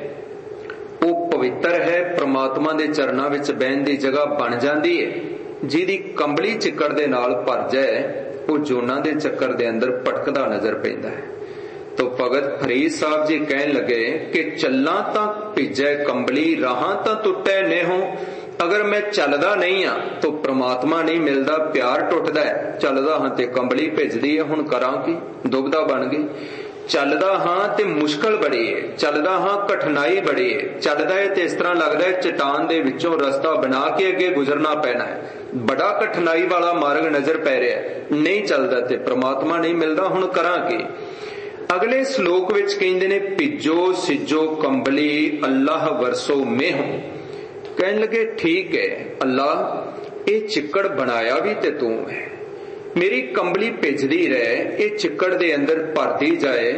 ਉਹ ਪਵਿੱਤਰ ਹੈ, ਪ੍ਰਮਾਤਮਾ ਦੇ ਚਰਨਾਂ ਵਿੱਚ ਬਹਿਣ ਦੀ ਜਗ੍ਹਾ ਬਣ ਜਾਂਦੀ ਹੈ। ਜਿਹਦੀ ਕੰਬਲੀ ਚਿੱਕੜ ਦੇ ਨਾਲ ਭਰ ਜਾਏ, ਉਹ ਜੋਨਾਂ ਦੇ ਚੱਕਰ ਦੇ ਅੰਦਰ ਭਟਕਦਾ ਨਜ਼ਰ ਪੈਂਦਾ ਹੈ। ਤੋ ਭਗਤ ਫਰੀਦ ਸਾਹਿਬ ਜੀ ਕਹਿਣ ਲੱਗੇ ਕਿ ਚੱਲਾਂ ਤਾਂ ਭਿੱਜੈ ਕੰਬਲੀ, ਰਾਹਾਂ ਤਾਂ ਟੁੱਟੈ ਨੇਹੋਂ। ਅਗਰ ਮੈਂ ਚੱਲਦਾ ਨਹੀਂ ਆ ਤਾਂ ਪ੍ਰਮਾਤਮਾ ਨਹੀਂ ਮਿਲਦਾ, ਪਿਆਰ ਟੁੱਟਦਾ ਹੈ। ਚੱਲਦਾ ਹਾਂ ਤੇ ਕੰਬਲੀ ਭਿੱਜਦੀ ਹੈ, ਹੁਣ ਕਰਾਂ ਕੀ, ਦੁਬਿਧਾ ਬਣ ਗਈ। ਚੱਲਦਾ ਹਾਂ ਤੇ ਮੁਸ਼ਕਲ ਬੜੀ ਹੈ, ਚੱਲਦਾ ਹਾਂ ਕਠਿਨਾਈ ਬੜੀ ਹੈ। ਚੱਲਦਾ ਹੈ ਤੇ ਇਸ ਤਰ੍ਹਾਂ ਲੱਗਦਾ ਹੈ ਚਟਾਨ ਦੇ ਵਿੱਚੋਂ ਰਸਤਾ ਬਣਾ ਕੇ ਅੱਗੇ ਗੁਜ਼ਰਨਾ ਪੈਣਾ ਹੈ, ਬੜਾ ਕਠਿਨਾਈ ਵਾਲਾ ਮਾਰਗ ਨਜ਼ਰ ਪੈ ਰਿਹਾ। ਨਹੀਂ ਚੱਲਦਾ ਤੇ ਪ੍ਰਮਾਤਮਾ ਨਹੀਂ ਮਿਲਦਾ, ਹੁਣ ਕਰਾਂ ਕੀ। ਅਗਲੇ ਸ਼ਲੋਕ ਵਿੱਚ ਕਹਿੰਦੇ ਨੇ, ਭਿੱਜੋ ਸਿੱਜੋ ਕੰਬਲੀ ਅੱਲਾਹ ਵਰਸੋ ਮੇਹੋਂ। ਕਹਿਣ ਲੱਗੇ ਠੀਕ ਹੈ ਅੱਲਾ, ਇਹ ਚਿੱਕੜ ਬਣਾਇਆ ਵੀ ਤੇ ਤੂੰ ਹੈ, ਮੇਰੀ ਕੰਬਲੀ ਭਿੱਜਦੀ ਰਹੇ, ਇਹ ਚਿੱਕੜ ਦੇ ਅੰਦਰ ਭਰਦੀ ਜਾਏ,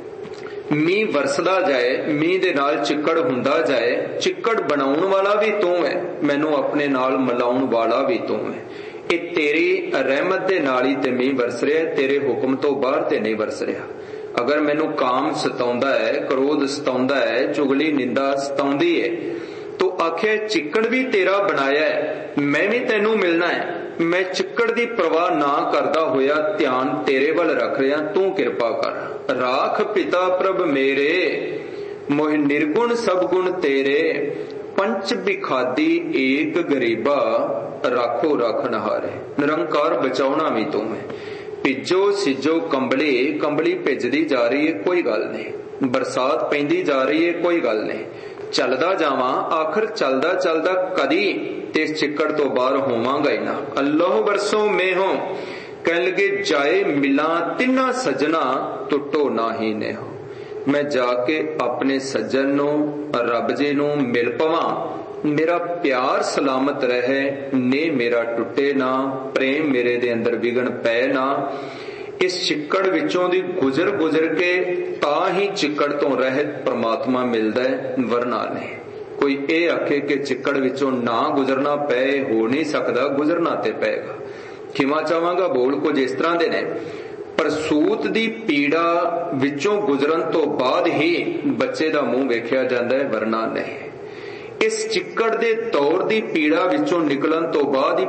ਮੀਂਹ ਵਰਸਦਾ ਜਾਏ, ਮੀਂਹ ਦੇ ਨਾਲ ਚਿੱਕੜ ਹੁੰਦਾ ਜਾਏ। ਚਿੱਕੜ ਬਣਾਉਣ ਵਾਲਾ ਵੀ ਤੂੰ ਹੈ, ਮੈਨੂੰ ਆਪਣੇ ਨਾਲ ਮਿਲਾਉਣ ਵਾਲਾ ਵੀ ਤੂੰ ਹੈ। ਇਹ ਤੇਰੀ ਰਹਿਮਤ ਦੇ ਨਾਲ ਹੀ ਤੇ ਮੀਂਹ ਵਰਸ ਰਿਹਾ, ਤੇਰੇ ਹੁਕਮ ਤੋਂ ਬਾਹਰ ਤੇ ਨਹੀਂ ਵਰਸ ਰਿਹਾ। ਅਗਰ ਮੈਨੂੰ ਕਾਮ ਸਤਾਉਂਦਾ ਹੈ, ਕ੍ਰੋਧ ਸਤਾਉਂਦਾ ਹੈ, ਚੁਗਲੀ ਨਿੰਦਾ ਸਤਾਉਂਦੀ ਹੈ, ਤੋ ਆਖਿਆ ਚਿੱਕੜ ਵੀ ਤੇਰਾ ਬਣਾਇਆ ਹੈ, ਮੈਂ ਵੀ ਤੈਨੂੰ ਮਿਲਣਾ ਹੈ। ਮੈਂ ਚਿੱਕੜ ਦੀ ਪਰਵਾਹ ਨਾ ਕਰਦਾ ਹੋਇਆ ਧਿਆਨ ਤੇਰੇ ਵੱਲ ਰੱਖ ਰਿਹਾ, ਤੂੰ ਕਿਰਪਾ ਕਰ। ਰਾਖ ਪਿਤਾ ਪ੍ਰਭ ਮੇਰੇ, ਮੋਹ ਨਿਰਗੁਣ ਸਭ ਗੁਣ ਤੇਰੇ। ਪੰਚ ਬਿਖਾਦੀ ਏਕ ਗਰੀਬਾ, ਰਾਖੋ ਰੱਖਣਹਾਰੇ। ਨਿਰੰਕਾਰ ਬਚਾਉਣਾ ਵੀ ਤੂੰ ਹੈ। ਭਿੱਜੋ ਸਿੱਜੋ ਕੰਬਲੀ, ਕੰਬਲੀ ਭਿੱਜਦੀ ਜਾ ਰਹੀ ਹੈ, ਕੋਈ ਗੱਲ ਨਹੀਂ। ਬਰਸਾਤ ਪੈਂਦੀ ਜਾ ਰਹੀ ਹੈ, ਕੋਈ ਗੱਲ ਨਹੀਂ। ਚੱਲਦਾ ਜਾਵਾਂ, ਆਖਰ ਚੱਲਦਾ ਚੱਲਦਾ ਕਦੀ ਤੇ ਇਸ ਚਿੱਕੜ ਤੋਂ ਬਾਹਰ ਹੋਵਾਂਗਾ ਹੀ ਨਾ। ਅੱਲਾਹ ਵਰਸੋਂ ਮੇਹੋਂ। ਕਹਿਣ ਲੱਗੇ ਜਾਏ ਮਿਲਾਂ ਤਿੰਨਾ ਸੱਜਣਾ, ਟੁੱਟੋ ਨਾ ਹੀ ਨੇਹੋ। ਮੈਂ ਜਾ ਕੇ ਆਪਣੇ ਸੱਜਣ ਨੂੰ, ਰੱਬ ਜੀ ਨੂੰ ਮਿਲ ਪਵਾਂ, ਮੇਰਾ ਪਿਆਰ ਸਲਾਮਤ ਰਹੇ, ਨੇ ਮੇਰਾ ਟੁੱਟੇ ਨਾ, ਪ੍ਰੇਮ ਮੇਰੇ ਦੇ ਅੰਦਰ ਵਿਗਣ ਪੈ ਨਾ। ਇਸ ਚਿੱਕੜ ਵਿੱਚੋਂ ਦੀ ਗੁਜ਼ਰ ਗੁਜ਼ਰ ਕੇ ਤਾਂ ਹੀ ਚਿੱਕੜ ਤੋਂ ਰਹਿਤ ਪ੍ਰਮਾਤਮਾ ਮਿਲਦਾ ਹੈ, ਵਰਨਾ ਨਹੀਂ। ਕੋਈ ਇਹ ਆਖੇ ਕਿ ਚਿੱਕੜ ਵਿੱਚੋਂ ਨਾ ਗੁਜ਼ਰਨਾ ਪਏ, ਹੋ ਨਹੀਂ ਸਕਦਾ, ਗੁਜ਼ਰਨਾ ਤੇ ਪਏਗਾ। ਖਿਮਾ ਚਾਹਾਂਗਾ ਬੋਲ ਕੁਝ ਇਸ ਤਰ੍ਹਾਂ ਦੇ ਨੇ, ਪਰ ਸੂਤ ਦੀ ਪੀੜਾ ਵਿੱਚੋਂ ਗੁਜ਼ਰਨ ਤੋਂ ਬਾਅਦ ਹੀ ਬੱਚੇ ਦਾ ਮੂੰਹ ਵੇਖਿਆ ਜਾਂਦਾ ਹੈ, ਵਰਨਾ ਨਹੀਂ। ਇਸ ਚਿੱਕੜ ਦੇ ਦੌਰ ਦੀ ਪੀੜਾ ਵਿੱਚੋਂ ਨਿਕਲਣ ਤੋਂ ਬਾਅਦ ਹੀ